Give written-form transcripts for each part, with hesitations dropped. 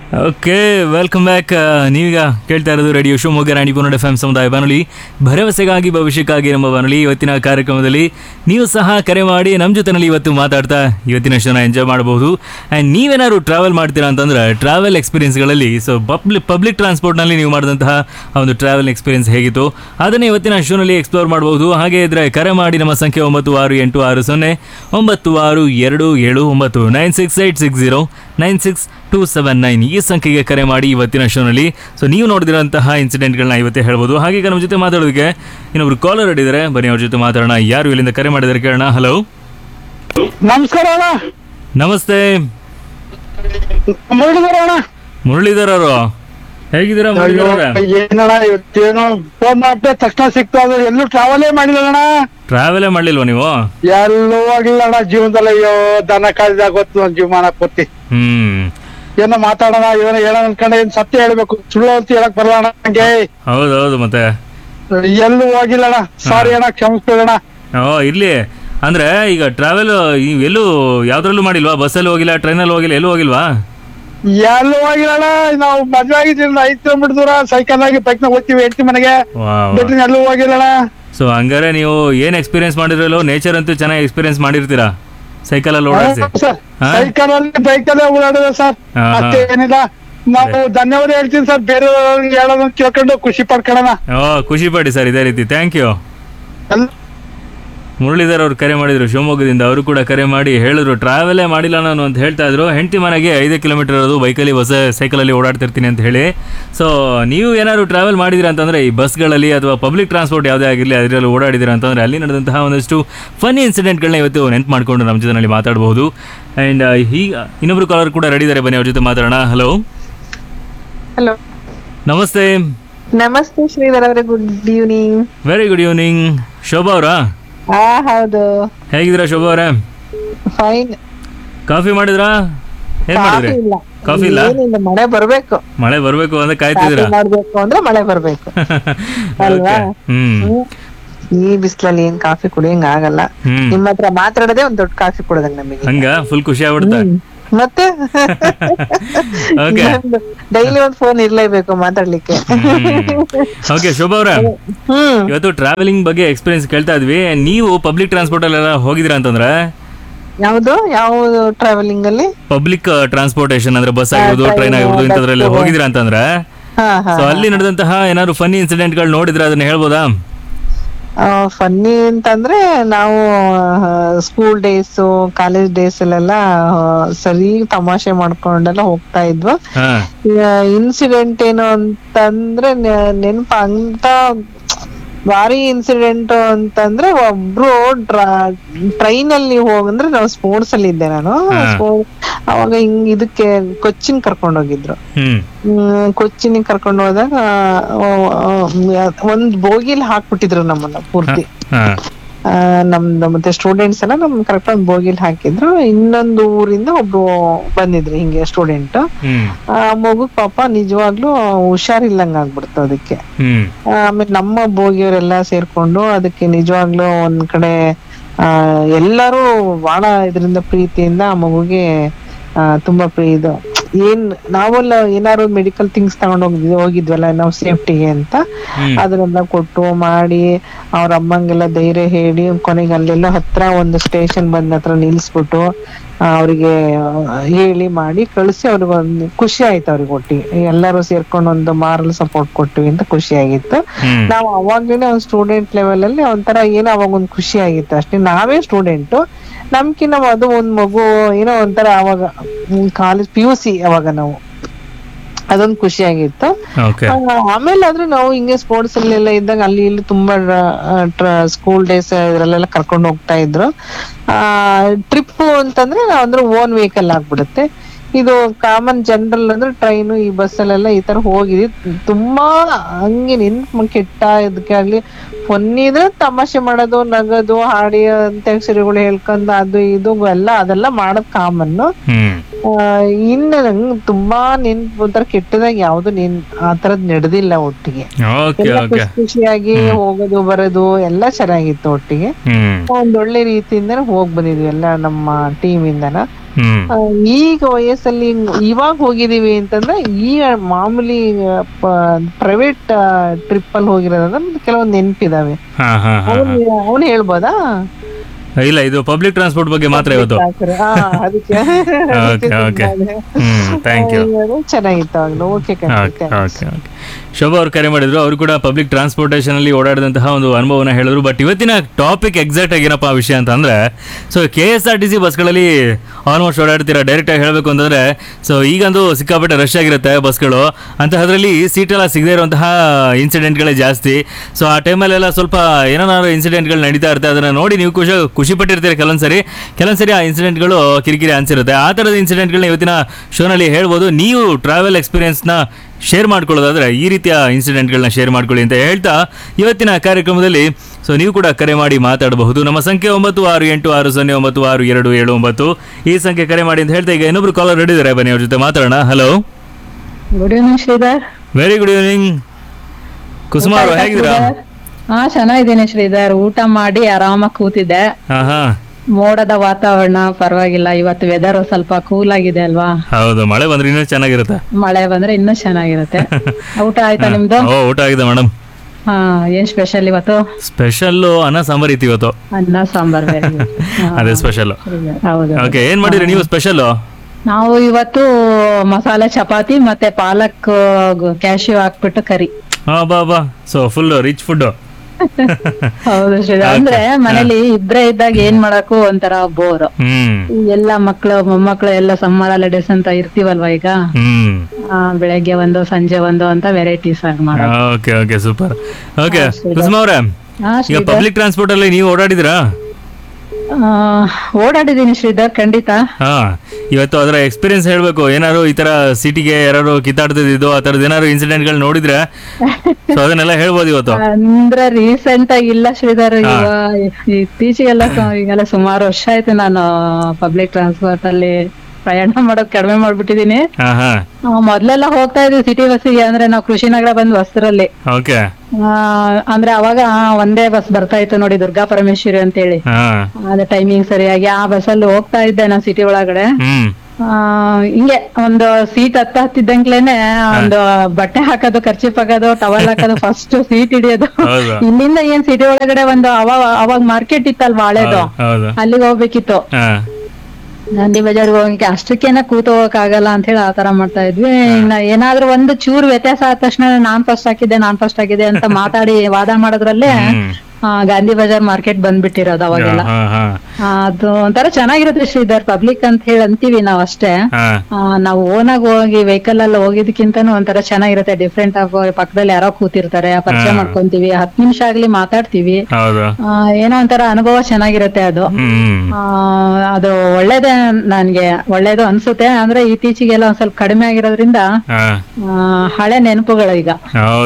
Okay, welcome back. ನೀವೀಗ ಕೇಳ್ತಾ ಇರೋದು ರೇಡಿಯೋ ಶಿವಮೊಗ್ಗ 90.1 FM ಸಮುದಾಯ ಬಾನುಲಿ, ಭರವಸೆಗಾಗಿ ಭವಿಷ್ಯಕ್ಕಾಗಿ ನಮ್ಮ ಬಾನುಲಿ. ಇವತ್ತಿನ ಕಾರ್ಯಕ್ರಮದಲ್ಲಿ ನೀವು ಸಹ ಕರೆ ಮಾಡಿ ನಮ್ಮ ಜೊತೆನಲ್ಲಿ ಇವತ್ತು ಮಾತಾಡ್ತಾ ಇವತ್ತಿನ ಶೋನ ಎಂಜಾಯ್ ಮಾಡಬಹುದು. ಆ್ಯಂಡ್ ನೀವೇನಾದ್ರು ಟ್ರಾವೆಲ್ ಮಾಡ್ತೀರಾ ಅಂತಂದ್ರೆ ಟ್ರಾವೆಲ್ ಎಕ್ಸ್ಪೀರಿಯನ್ಸ್ಗಳಲ್ಲಿ ಪಬ್ಲಿಕ್ ಟ್ರಾನ್ಸ್ಪೋರ್ಟ್ನಲ್ಲಿ ನೀವು ಮಾಡಿದಂತಹ ಒಂದು ಟ್ರಾವೆಲ್ ಎಕ್ಸ್ಪೀರಿಯನ್ಸ್ ಹೇಗಿತ್ತು ಅದನ್ನೇ ಇವತ್ತಿನ ಶೋನಲ್ಲಿ ಎಕ್ಸ್ಪ್ಲೋರ್ ಮಾಡಬಹುದು. ಹಾಗೆ ಇದ್ರೆ ಕರೆ ಮಾಡಿ ನಮ್ಮ ಸಂಖ್ಯೆ 9682609679 ಈ ಸಂಖ್ಯೆಗೆ ಕರೆ ಮಾಡಿ ಇವತ್ತಿನ ಶೋನಲ್ಲಿ. ಸೊ ನೀವು ನೋಡಿದಿರೋಂತಹ ಇನ್ಸಿಡೆಂಟ್ಗಳನ್ನ ಇವತ್ತೇ ಹೇಳ್ಬೋದು. ಹಾಗೆ ನಮ್ಮ ಜೊತೆ ಮಾತಾಡೋದಕ್ಕೆ ಇನ್ನೊಬ್ರು ಕಾಲರ್ ಹಿಡಿದರೆ, ಬನ್ನಿ ಅವ್ರ ಜೊತೆ ಮಾತಾಡೋಣ. ಯಾರು ಇಲ್ಲಿಂದ ಕರೆ ಮಾಡಿದರೆ ಕೇಳೋಣ. ಹಲೋ, ನಮಸ್ಕಾರ ಅಣ್ಣ. ನಮಸ್ತೆ. ಮುರಳೀಧರ ಅಣ್ಣ. ಮುರಳೀಧರ್ ಅವರು ಹೇಗಿದ್ದೀರಾ? ಮುರಳೀಧರ್ ಅವರೇ, ಏನಣ್ಣ ಇವತ್ತೇನೋ ಫೋನ್ ಮಾಡ್ದೆ ತಕ್ಷಣ ಸಿಕ್ತು. ಅದು ಎಲ್ಲೂ ಟ್ರಾವೆಲೇ ಮಾಡಿಲ್ಲ ಅಣ್ಣ. ಟ್ರಾವೆಲೇ ಮಾಡ್ಲಿಲ್ವಾ ನೀವು? ಎಲ್ಲೂ ಆಗಿಲ್ಲ ಅಣ್ಣ ಜೀವನದಲ್ಲಿ. ಅಯ್ಯೋ, ದನ ಕಾಯ್ದಾಗ ಗೊತ್ತು ನನ್ನ ಜೀವಮಾನ ಪೂರ್ತಿ. ಏನೋ ಮಾತಾಡೋಣ, ಏನೋ ಹೇಳೋಣ ಅನ್ಕೊಂಡೆ. ಏನ್ ಸತ್ಯ ಹೇಳ್ಬೇಕು, ಸುಳ್ಳು ಅಂತ ಹೇಳಕ್ ಬರಲ್ಲ ಅಣ್ಣ ನಂಗೆ. ಹೌದೌದು, ಮತ್ತೆ ಎಲ್ಲೂ ಹೋಗಿಲ್ಲ ಅಣ್ಣ. ಸಾರಿ ಅಣ್ಣ, ಕ್ಷಮಿಸ್ಬೇಡಣ್ಣ. ಇರ್ಲಿ. ಅಂದ್ರೆ ಈಗ ಟ್ರಾವೆಲ್ ಎಲ್ಲೂ ಯಾವ್ದ್ರಲ್ಲೂ ಮಾಡಿಲ್ವಾ? ಬಸ್ಸಲ್ಲಿ ಹೋಗಿಲ್ಲ, ಟ್ರೈನಲ್ಲಿ ಹೋಗಿಲ್ಲ, ಎಲ್ಲೂ ಹೋಗಿಲ್ವಾ? ಎಲ್ಲೂ ಹೋಗಿಲ್ಲ ಅಣ್ಣ. ನಾವು ಮದ್ವೆ ಆಗಿದ್ರಿಂದ 5 ಕಿಲೋಮೀಟರ್ ದೂರ ಸೈಕಲ್ ಆಗಿ ಬೈಕ್ನಾಗ ಹೋಗ್ತೀವಿ ಹೆಂಡತಿ ಮನೆಗೆ. ಬಿಟ್ಟು ಎಲ್ಲೂ ಹೋಗಿಲ್ಲ ಅಣ್ಣ. ಸೊ ಹಂಗಾರೆ ನೀವು ಏನ್ ಎಕ್ಸ್ಪೀರಿಯನ್ಸ್ ಮಾಡಿದ್ರಲ್ಲೋ, ನೇಚರ್ ಅಂತೂ ಚೆನ್ನಾಗಿ ಎಕ್ಸ್ಪೀರಿಯನ್ಸ್ ಮಾಡಿರ್ತೀರಾ ಸೈಕಲ್ ಅಲ್ಲಿ ಓಡಾಡಿಸಿ. ಸೈಕಲ್ ಅಲ್ಲಿ ಬೈಕ್ ಅಲ್ಲೇ ಓಡಾಡೋದು ಸರ್, ಅಷ್ಟೇ ಏನಿಲ್ಲ. ನಾವು ಧನ್ಯವಾದ ಹೇಳ್ತೀವಿ ಸರ್, ಬೇರೆ ಹೇಳೋದನ್ನ ಕೇಳ್ಕೊಂಡು ಖುಷಿ ಪಡ್ಕೊಳ್ಳೋಣ. ಖುಷಿ ಪಡಿ ಸರ್, ಇದೇ ರೀತಿ. Thank you. ಮುರಳೀಧರ್ ಅವ್ರು ಕರೆ ಮಾಡಿದ್ರು ಶಿವಮೊಗ್ಗದಿಂದ. ಅವರು ಕೂಡ ಕರೆ ಮಾಡಿ ಹೇಳಿದ್ರು ಟ್ರಾವೆಲೇ ಮಾಡಿಲ್ಲ ನಾನು ಅಂತ ಹೇಳ್ತಾ ಇದ್ರು. ಹೆಂಡತಿ ಮನೆಗೆ 5 ಕಿಲೋಮೀಟರ್ ಇರೋದು, ಬೈಕಲ್ಲಿ ಸೈಕಲಲ್ಲಿ ಓಡಾಡ್ತಿರ್ತೀನಿ ಅಂತ ಹೇಳಿ. ಸೊ ನೀವು ಏನಾದ್ರು ಟ್ರಾವೆಲ್ ಮಾಡಿದಿರಾ ಅಂತಂದ್ರೆ ಈ ಬಸ್ಗಳಲ್ಲಿ ಅಥವಾ ಪಬ್ಲಿಕ್ ಟ್ರಾನ್ಸ್ಪೋರ್ಟ್ ಯಾವುದೇ ಆಗಿರಲಿ ಅದರಲ್ಲಿ ಓಡಾಡಿದಿರಾ ಅಂತಂದ್ರೆ ಅಲ್ಲಿ ನಡೆದಂತಹ ಒಂದಷ್ಟು ಫನ್ನಿ ಇನ್ಸಿಡೆಂಟ್ಗಳನ್ನ ಇವತ್ತು ನೆನ್ಪು ಮಾಡ್ಕೊಂಡು ನಮ್ಮ ಜೊತೆನಲ್ಲಿ ಮಾತಾಡಬಹುದು. ಆ್ಯಂಡ್ ಈಗ ಇನ್ನೊಬ್ರು ಕಾಲರ್ ಕೂಡ ರೆಡಿ ಇದ್ದಾರೆ, ಬನ್ನಿ ಅವ್ರ ಜೊತೆ ಮಾತಾಡೋಣ. ಹಲೋ. ಹಲೋ, ನಮಸ್ತೆ. ನಮಸ್ತೆ ಶ್ರೀಧರ್ ಅವರೇ, good evening. Very good evening. Shobha ಅವರಾ? ಹೌದು. ಹೇಗಿದ್ದೀರಾ ಶೋಭಾ ಅವರೇ? ಫೈನ್. ಕಾಫಿ ಮಾಡಿದ್ರಾ? ಏನ್ ಮಾಡಿದ್ರಿ? ಕಾಫಿ ಇಲ್ಲ? ಮಳೆ ಬರ್ಬೇಕು. ಮಳೆ ಬರ್ಬೇಕು ಅಂದ್ರೆ ಕಾಯ್ತಿದ್ದೀರಾ? ಮಾಡ್ಬೇಕು ಅಂದ್ರೆ ಮಳೆ ಬರ್ಬೇಕು ಅಲ್ವಾ? ಈ ಬಿಸಿಲಲ್ಲಿ ಏನ್ ಕಾಫಿ ಕುಡಿಯಂಗ ಆಗಲ್ಲ. ನಿಮ್ಮ ಹತ್ರ ಮಾತಾಡೋದೇ ಒಂದ್ ದೊಡ್ಡ ಕಾಫಿ ಕುಡ್ದಂಗ ನಮಗೆ. ಹಂಗ ಫುಲ್ ಖುಷಿ ಆಗ್ಬಿಡುತ್ತೆ ಮತ್ತೆ. ಡೈಲಿ ಒಂದ್ ಫೋನ್ ಇರ್ಲೇಬೇಕು ಮಾತಾಡ್ಲಿಕ್ಕೆ. ಓಕೆ ಶೋಭಾ ಅವ್ರ, ಇವತ್ತು ಟ್ರಾವೆಲಿಂಗ್ ಬಗ್ಗೆ ಎಕ್ಸ್ಪೀರಿಯನ್ಸ್ ಕೇಳ್ತಾ ಇದ್ವಿ. ನೀವು ಪಬ್ಲಿಕ್ ಟ್ರಾನ್ಸ್ಪೋರ್ಟ್ ಅಲ್ಲೆಲ್ಲ ಹೋಗಿದ್ರಾ ಅಂತಂದ್ರೆ? ಯಾವ್ದು ಟ್ರಾವೆಲಿಂಗ್ ಅಲ್ಲಿ? ಪಬ್ಲಿಕ್ ಟ್ರಾನ್ಸ್ಪೋರ್ಟೇಶನ್ ಅಂದ್ರೆ ಬಸ್ ಆಗಿರ್ಬೋದು, ಟ್ರೈನ್ ಆಗಿರ್ಬೋದು, ಇಂಥದ್ರಲ್ಲಿ ಹೋಗಿದ್ರಾ ಅಂತಂದ್ರೆ ಸೊ ಅಲ್ಲಿ ನಡೆದಂತಹ ಏನಾದ್ರು ಫನ್ನಿ ಇನ್ಸಿಡೆಂಟ್ ಗಳು ನೋಡಿದ್ರೆ ಅದನ್ನ ಹೇಳ್ಬೋದಾ? ಫನ್ನಿ ಅಂತಂದ್ರೆ ನಾವು ಸ್ಕೂಲ್ ಡೇಸ್, ಕಾಲೇಜ್ ಡೇಸ್ ಅಲ್ಲೆಲ್ಲ ಸರಿ ತಮಾಷೆ ಮಾಡ್ಕೊಂಡೆಲ್ಲ ಹೋಗ್ತಾ ಇದ್ವು. ಇನ್ಸಿಡೆಂಟ್ ಏನು ಅಂತಂದ್ರೆ ನೆನಪ ಅಂತ ಭಾರಿ ಇನ್ಸಿಡೆಂಟ್ ಅಂತಂದ್ರೆ ಒಬ್ರು ಟ್ರೈನ್ ಅಲ್ಲಿ ಹೋಗಂದ್ರೆ ನಾವು ಸ್ಪೋರ್ಟ್ಸ್ ಅಲ್ಲಿ ಇದ್ದೆ ನಾನು. ಅವಾಗ ಹಿಂಗ್ ಇದಕ್ಕೆ ಕೊಚ್ಚಿನ್ ಕರ್ಕೊಂಡ್ ಹೋಗಿದ್ರು. ಕೊಚ್ಚಿನಿಗೆ ಕರ್ಕೊಂಡು ಹೋದಾಗ ಒಂದ್ ಬೋಗಿಲ್ ಹಾಕ್ಬಿಟ್ಟಿದ್ರು ನಮ್ಮನ್ನ ಪೂರ್ತಿ. ನಮ್ದು ಮತ್ತೆ ಸ್ಟೂಡೆಂಟ್ಸ್ ಎಲ್ಲ ನಮ್ ಕರೆಕ್ಟ್ ಒಂದ್ ಬೋಗಿಲ್ ಹಾಕಿದ್ರು. ಇನ್ನೊಂದು ಊರಿಂದ ಒಬ್ರು ಬಂದಿದ್ರು ಹಿಂಗೆ ಸ್ಟೂಡೆಂಟ್. ಆ ಮಗು ಪಾಪ ನಿಜವಾಗ್ಲೂ ಹುಷಾರಿಲ್ಲಂಗ ಆಗ್ಬಿಡ್ತು ಅದಕ್ಕೆ. ಆಮೇಲೆ ನಮ್ಮ ಬೋಗಿಯವರೆಲ್ಲ ಸೇರ್ಕೊಂಡು ಅದಕ್ಕೆ ನಿಜವಾಗ್ಲೂ ಒಂದ್ ಕಡೆ ಎಲ್ಲರೂ ಬಹಳ ಇದರಿಂದ ಪ್ರೀತಿಯಿಂದ ಆ ಮಗುಗೆ ತುಂಬಾ ಇದು ನಾವೆಲ್ಲ ಏನಾರು ಮೆಡಿಕಲ್ ಥಿಂಗ್ಸ್ ತಗೊಂಡ್ ಹೋಗಿದ್ವಲ್ಲ ನಾವು ಸೇಫ್ಟಿಗೆ ಅಂತ, ಅದನ್ನೆಲ್ಲ ಕೊಟ್ಟು ಮಾಡಿ ಅವ್ರ ಅಮ್ಮಂಗೆಲ್ಲ ಧೈರ್ಯ ಹೇಳಿ ಕೊನೆಗೆ ಅಲ್ಲೆಲ್ಲ ಹತ್ರ ಒಂದು ಸ್ಟೇಷನ್ ಬಂದ ಹತ್ರ ನಿಲ್ಸ್ಬಿಟ್ಟು ಅವ್ರಿಗೆ ಹೇಳಿ ಮಾಡಿ ಕಳಿಸಿ ಅವ್ರಿಗೊಂದು ಖುಷಿ ಆಯ್ತು. ಅವ್ರಿಗೆ ಒಟ್ಟಿಗೆ ಎಲ್ಲರೂ ಸೇರ್ಕೊಂಡು ಒಂದು ಮಾರಲ್ ಸಪೋರ್ಟ್ ಕೊಟ್ಟಿವಿ ಅಂತ ಖುಷಿ ಆಗಿತ್ತು. ನಾವು ಅವಾಗ್ಲೇನೆ ಒಂದು ಸ್ಟೂಡೆಂಟ್ ಲೆವೆಲ್ ಅಲ್ಲಿ ಒಂಥರ ಏನೋ ಅವಾಗ ಒಂದು ಖುಷಿ ಆಗಿತ್ತು ಅಷ್ಟೇ. ನಾವೇ ಸ್ಟೂಡೆಂಟ್, ನಮ್ಕಿನ್ನ ಅದು ಒಂದ್ ಮಗು ಏನೋ ಒಂಥರ ಅವಾಗ ಕಾಲೇಜ್ PUC ಅವಾಗ ನಾವು, ಅದೊಂದು ಖುಷಿ ಆಗಿತ್ತು. ಆಮೇಲೆ ಆದ್ರೆ ನಾವು ಹಿಂಗೆ ಸ್ಪೋರ್ಟ್ಸ್ ಅಲ್ಲೆಲ್ಲ ಇದ್ದಾಗ ಅಲ್ಲಿ ಇಲ್ಲಿ ತುಂಬಾ ಸ್ಕೂಲ್ ಡೇಸ್ ಇದ್ರಲ್ಲೆಲ್ಲ ಕರ್ಕೊಂಡು ಹೋಗ್ತಾ ಇದ್ರು. ಟ್ರಿಪ್ ಅಂತಂದ್ರೆ ಅಂದ್ರೆ ಓನ್ ವೆಹಿಕಲ್ ಆಗ್ಬಿಡುತ್ತೆ. ಇದು ಕಾಮನ್ ಜನರಲ್ ಅಂದ್ರೆ ಟ್ರೈನ್, ಈ ಬಸ್ಸಲ್ಲೆಲ್ಲ ಈ ತರ ಹೋಗಿದ್ವಿ. ತುಂಬಾ ಹಂಗೆ ಕೆಟ್ಟ ಇದಕ್ಕೆ ಆಗ್ಲಿ ಫನ್ನಿ ಇದ್ರೆ ತಮಾಷೆ ಮಾಡೋದು, ನಗದು, ಹಾಡಿ ಅಂತ್ಯಾಕ್ಷರಿಗಳು ಹೇಳ್ಕೊಂಡ್ ಅದು ಇದು ಎಲ್ಲ ಅದೆಲ್ಲ ಮಾಡೋದ್ ಕಾಮನ್. ಇನ್ನು ನಂಗೆ ತುಂಬಾ ಒಂಥರ ಕೆಟ್ಟದಾಗ ಯಾವ್ದು ಆ ತರದ್ ನಡೆದಿಲ್ಲ ಒಟ್ಟಿಗೆ. ಖುಷಿಯಾಗಿ ಹೋಗೋದು ಬರೋದು ಎಲ್ಲ ಚೆನ್ನಾಗಿತ್ತು ಒಟ್ಟಿಗೆ. ಒಂದೊಳ್ಳೆ ರೀತಿಯಿಂದನೇ ಹೋಗ್ ಬಂದಿದ್ವಿ ಎಲ್ಲ ನಮ್ಮ ಟೀಮ್ ಇಂದನ. ಈಗ ವಯಸ್ಸಲ್ಲಿ ಇವಾಗ ಹೋಗಿದೀವಿ ಅಂತಂದ್ರೆ ಈಗ ಮಾಮೂಲಿ ಪ್ರೈವೇಟ್ ಟ್ರಿಪ್ ಅಲ್ಲಿ ಹೋಗಿರೋದಂದ್ರೆ ಕೆಲವೊಂದು ನೆನಪಿದಾವೆ. ಅವ್ನು ಹೇಳ್ಬೋದಾ? ಇಲ್ಲ, ಇದು ಪಬ್ಲಿಕ್ ಟ್ರಾನ್ಸ್ಪೋರ್ಟ್ ಬಗ್ಗೆ ಮಾತ್ರ ಇವತ್ತು. ಅದಕ್ಕೆ ಥ್ಯಾಂಕ್ ಯು. ಚೆನ್ನಾಗಿತ್ತು ಆಗ್ಲೂ. ಓಕೆ. ಶೋಭಾ ಅವ್ರು ಕರೆ ಮಾಡಿದ್ರು. ಅವರು ಕೂಡ ಪಬ್ಲಿಕ್ ಟ್ರಾನ್ಸ್ಪೋರ್ಟೇಷನ್ ಅಲ್ಲಿ ಓಡಾಡಿದಂತಹ ಒಂದು ಅನುಭವನ ಹೇಳಿದ್ರು. ಬಟ್ ಇವತ್ತಿನ ಟಾಪಿಕ್ ಎಕ್ಸಾಕ್ಟ್ ಆಗಿ ಏನಪ್ಪ ವಿಷಯ ಅಂತ ಅಂದ್ರೆ, ಸೊ KSRTC ಬಸ್ಗಳಲ್ಲಿ ಆಲ್ಮೋಸ್ಟ್ ಓಡಾಡ್ತೀರಾ. ಡೈರೆಕ್ಟ್ ಆಗಿ ಹೇಳಬೇಕು ಅಂತಂದ್ರೆ, ಸೊ ಈಗಂತೂ ಸಿಕ್ಕಾಪಟ್ಟೆ ರಶ್ ಆಗಿರುತ್ತೆ ಬಸ್ಗಳು. ಅಂತಹದ್ರಲ್ಲಿ ಸೀಟೆಲ್ಲ ಸಿಗದೇ ಇರುವಂತಹ ಇನ್ಸಿಡೆಂಟ್ಗಳೇ ಜಾಸ್ತಿ. ಸೊ ಆ ಟೈಮಲ್ಲೆಲ್ಲ ಸ್ವಲ್ಪ ಏನಾದ್ರು ಇನ್ಸಿಡೆಂಟ್ಗಳು ನಡೀತಾ ಇರುತ್ತೆ. ಅದನ್ನ ನೋಡಿ ನೀವು ಖುಷಿ ಪಟ್ಟಿರ್ತೀರಿ. ಕೆಲವೊಂದ್ಸರಿ ಆ ಇನ್ಸಿಡೆಂಟ್ಗಳು ಕಿರಿಕಿರಿ ಅನ್ಸಿರುತ್ತೆ. ಆ ಥರದ ಇನ್ಸಿಡೆಂಟ್ಗಳನ್ನ ಇವತ್ತಿನ ಶೋನಲ್ಲಿ ಹೇಳ್ಬೋದು. ನೀವು ಟ್ರಾವೆಲ್ ಎಕ್ಸ್ಪೀರಿಯನ್ಸ್ನ ಶೇರ್ ಮಾಡ್ಕೊಳ್ಳೋದಾದ್ರೆ ಈ ರೀತಿಯ ಇನ್ಸಿಡೆಂಟ್ಗಳನ್ನ ಶೇರ್ ಮಾಡ್ಕೊಳ್ಳಿ ಅಂತ ಹೇಳ್ತಾ ಇವತ್ತಿನ ಕಾರ್ಯಕ್ರಮದಲ್ಲಿ ಸೊ ನೀವು ಕೂಡ ಕರೆ ಮಾಡಿ ಮಾತಾಡಬಹುದು. ನಮ್ಮ ಸಂಖ್ಯೆ 9686096279 ಈ ಸಂಖ್ಯೆ ಕರೆ ಮಾಡಿ ಅಂತ ಹೇಳ್ತಾ ಈಗ ಇನ್ನೊಬ್ರು ಕಾಲರ್ ರೆಡಿ ಇದ್ದಾರೆ. ಬನ್ನಿ ಅವ್ರ ಜೊತೆ ಮಾತಾಡೋಣ. Hello, good evening Sridhar. Very good evening Kusuma ಅವರು, ಹೇಗಿದ್ದೀರಾ? ಚೆನ್ನಾಗಿದ್ದೀನಿ ಶ್ರೀಧರ್. ಊಟ ಮಾಡಿ ಆರಾಮಾಗಿ ಕೂತಿದ್ದೆ. ಮೋಡದ ವಾತಾವರಣ ಪರವಾಗಿಲ್ಲ. ಇವತ್ತು ವೆದರ್ ಸ್ವಲ್ಪ ಕೂಲ್ ಆಗಿದೆ ಅಲ್ವಾ? ಹೌದು, ಮಳೆ ಬಂದ್ರೆ ಇನ್ನೂ ಚೆನ್ನಾಗಿರುತ್ತೆ. ಮಳೆ ಬಂದ್ರೆ ಇನ್ನೂ ಚೆನ್ನಾಗಿರುತ್ತೆ. ಊಟ ಆಯ್ತಾ ನಿಮ್ದು? ಊಟ ಆಗಿದೆ ಮೇಡಮ್. ಏನ್ ಸ್ಪೆಷಲ್ ಇವತ್ತು? ಸ್ಪೆಷಲ್ ಅನ್ನ ಸಾಂಬಾರ್ ಇತ್ತು ಇವತ್ತು. ಅನ್ನ ಸಾಂಬಾರ್. ಅದೇ ಸ್ಪೆಷಲ್. ಹೌದು. ಓಕೆ, ಏನ್ ಮಾಡಿದ್ರಿ ನೀವು ಸ್ಪೆಷಲ್? ನಾವು ಇವತ್ತು ಮಸಾಲೆ ಚಪಾತಿ ಮತ್ತೆ ಪಾಲಕ್ ಕ್ಯಾಶ್ಯೂ ಹಾಕ್ಬಿಟ್ಟು ಕರಿ. ಬಾ ಸೊ ಫುಲ್ ರಿಚ್ ಫುಡ್. ಹೌದು ಶ್ರೀಧರ್. ಅಂದ್ರೆ ಮನೇಲಿ ಇಬ್ರೇ ಇದ್ದಾಗ ಏನ್ ಮಾಡಕ್ಕೂ ಒಂಥರ ಬೋರ್. ಎಲ್ಲ ಮಕ್ಳು ಮೊಮ್ಮಕ್ಳು ಎಲ್ಲ ಸಮ್ಮರ್ ಹಾಲಿಡೇಸ್ ಅಂತ ಇರ್ತೀವಲ್ವಾ ಈಗ. ಬೆಳಗ್ಗೆ ಒಂದು ಸಂಜೆ ಒಂದು ಅಂತ ವೆರೈಟೀಸ್ ಆಗಿ ಮಾಡೋದು. Okay super. ಓಕೆ ಕುಸುಮಾ ಅವರೇ, ಈಗ ಪಬ್ಲಿಕ್ ಟ್ರಾನ್ಸ್ಪೋರ್ಟ್ ಅಲ್ಲಿ ನೀವು ಓಡಾಡಿದ್ರಾ? ಓಡಾಡಿದೀನಿ ಶ್ರೀಧರ್, ಖಂಡಿತ. ಇವತ್ತು ಅದರ ಎಕ್ಸ್ಪೀರಿಯನ್ಸ್ ಹೇಳ್ಬೇಕು. ಏನಾದ್ರು ಈ ತರ ಸಿಟಿಗೆ ಯಾರು ಕಿತ್ತಾಡ್ತಿದ್ದು ಆ ತರದ್ ಏನಾದ್ರು ಇನ್ಸಿಡೆಂಟ್ ಗಳು ನೋಡಿದ್ರೆ ಸೊ ಅದನ್ನೆಲ್ಲ ಹೇಳ್ಬೋದು ಇವತ್ತು. ಅಂದ್ರೆ ರೀಸೆಂಟ್ ಆಗಿ ಇಲ್ಲ ಶ್ರೀಧರ್, ಈಗೆಲ್ಲ ಸುಮಾರು ವರ್ಷ ಆಯ್ತು ನಾನು ಪಬ್ಲಿಕ್ ಟ್ರಾನ್ಸ್ಪೋರ್ಟ್ ಅಲ್ಲಿ ಪ್ರಯಾಣ ಮಾಡೋದ್ ಕಡಿಮೆ ಮಾಡ್ಬಿಟ್ಟಿದೀನಿ. ಮೊದ್ಲೆಲ್ಲ ಹೋಗ್ತಾ ಇದ್ವಿ ಸಿಟಿ ಬಸ್ಸಿಗೆ. ಅಂದ್ರೆ ನಾವು ಕೃಷಿನಗರ ಬಂದ್ ಬಸ್ರಲ್ಲಿ. ಅಂದ್ರೆ ಅವಾಗ ಒಂದೇ ಬಸ್ ಬರ್ತಾ ಇತ್ತು ನೋಡಿ, ದುರ್ಗಾ ಪರಮೇಶ್ವರಿ ಅಂತ ಹೇಳಿ. ಅದೇ ಟೈಮಿಂಗ್ ಸರಿಯಾಗಿ ಆ ಬಸ್ ಅಲ್ಲಿ ಹೋಗ್ತಾ ಇದ್ದೆ ನಾನು ಸಿಟಿ ಒಳಗಡೆ. ಹಿಂಗೆ ಒಂದು ಸೀಟ್ ಹತ್ತಿದ್ದಂಗ್ಲೇನೆ ಒಂದು ಬಟ್ಟೆ ಹಾಕೋದು, ಕರ್ಚಿಪ್ ಹಾಕೋದು, ಟವಲ್ ಹಾಕೋದು, ಫಸ್ಟ್ ಸೀಟ್ ಹಿಡಿಯೋದು. ಇಲ್ಲಿಂದ ಏನ್ ಸಿಟಿ ಒಳಗಡೆ ಒಂದು ಅವಾಗ ಮಾರ್ಕೆಟ್ ಇತ್ತಲ್ವಾ ಹಳೇದು, ಅಲ್ಲಿಗೆ ಹೋಗ್ಬೇಕಿತ್ತು. ಗಾಂಧಿ ಬಜಾರ್ಗೆ ಹೋಗಕ್ಕೆ ಅಷ್ಟಕ್ಕೇನ ಕೂತ್ ಹೋಗಕ್ ಆಗಲ್ಲ ಅಂತ ಹೇಳಿ ಆತರ ಮಾಡ್ತಾ ಇದ್ವಿ. ಇನ್ನ ಏನಾದ್ರೂ ಒಂದು ಚೂರು ವ್ಯತ್ಯಾಸ ಆದ ತಕ್ಷಣ ನಾನ್ ಫಸ್ಟ್ ಹಾಕಿದೆ ಅಂತ ಮಾತಾಡಿ ವಾದ ಮಾಡೋದ್ರಲ್ಲೇ ಗಾಂಧಿ ಬಜಾರ್ ಮಾರ್ಕೆಟ್ ಬಂದ್ಬಿಟ್ಟಿರೋದು ಅವಾಗೆಲ್ಲ. ಅದು ಒಂಥರ ಚೆನ್ನಾಗಿರುತ್ತೆ ಶ್ರೀಧರ್. ಪಬ್ಲಿಕ್ ಅಂತ ಹೇಳಿ ಅಂತೀವಿ ನಾವ್ ಅಷ್ಟೇ. ನಾವು ಓನಾಗಿ ಹೋಗಿ ವೆಹಿಕಲ್ ಅಲ್ಲಿ ಹೋಗಿದ್ಕಿಂತಾನು ಒಂಥರ ಚೆನ್ನಾಗಿರುತ್ತೆ. ಡಿಫ್ರೆಂಟ್ ಆಗಿ ಪಕ್ಕದಲ್ಲಿ ಯಾರೋ ಕೂತಿರ್ತಾರೆ, ಪರಿಚಯ ಮಾಡ್ಕೊಂತೀವಿ, 10 ನಿಮಿಷ ಆಗ್ಲಿ ಮಾತಾಡ್ತೀವಿ. ಏನೋ ಒಂಥರ ಅನುಭವ ಚೆನ್ನಾಗಿರುತ್ತೆ ಅದು. ಅದು ಒಳ್ಳೇದೇ, ನನ್ಗೆ ಒಳ್ಳೇದು ಅನ್ಸುತ್ತೆ. ಅಂದ್ರೆ ಇತ್ತೀಚೆಗೆಲ್ಲ ಒಂದ್ ಸ್ವಲ್ಪ ಕಡಿಮೆ ಆಗಿರೋದ್ರಿಂದ ಹಳೆ ನೆನಪುಗಳು ಈಗ.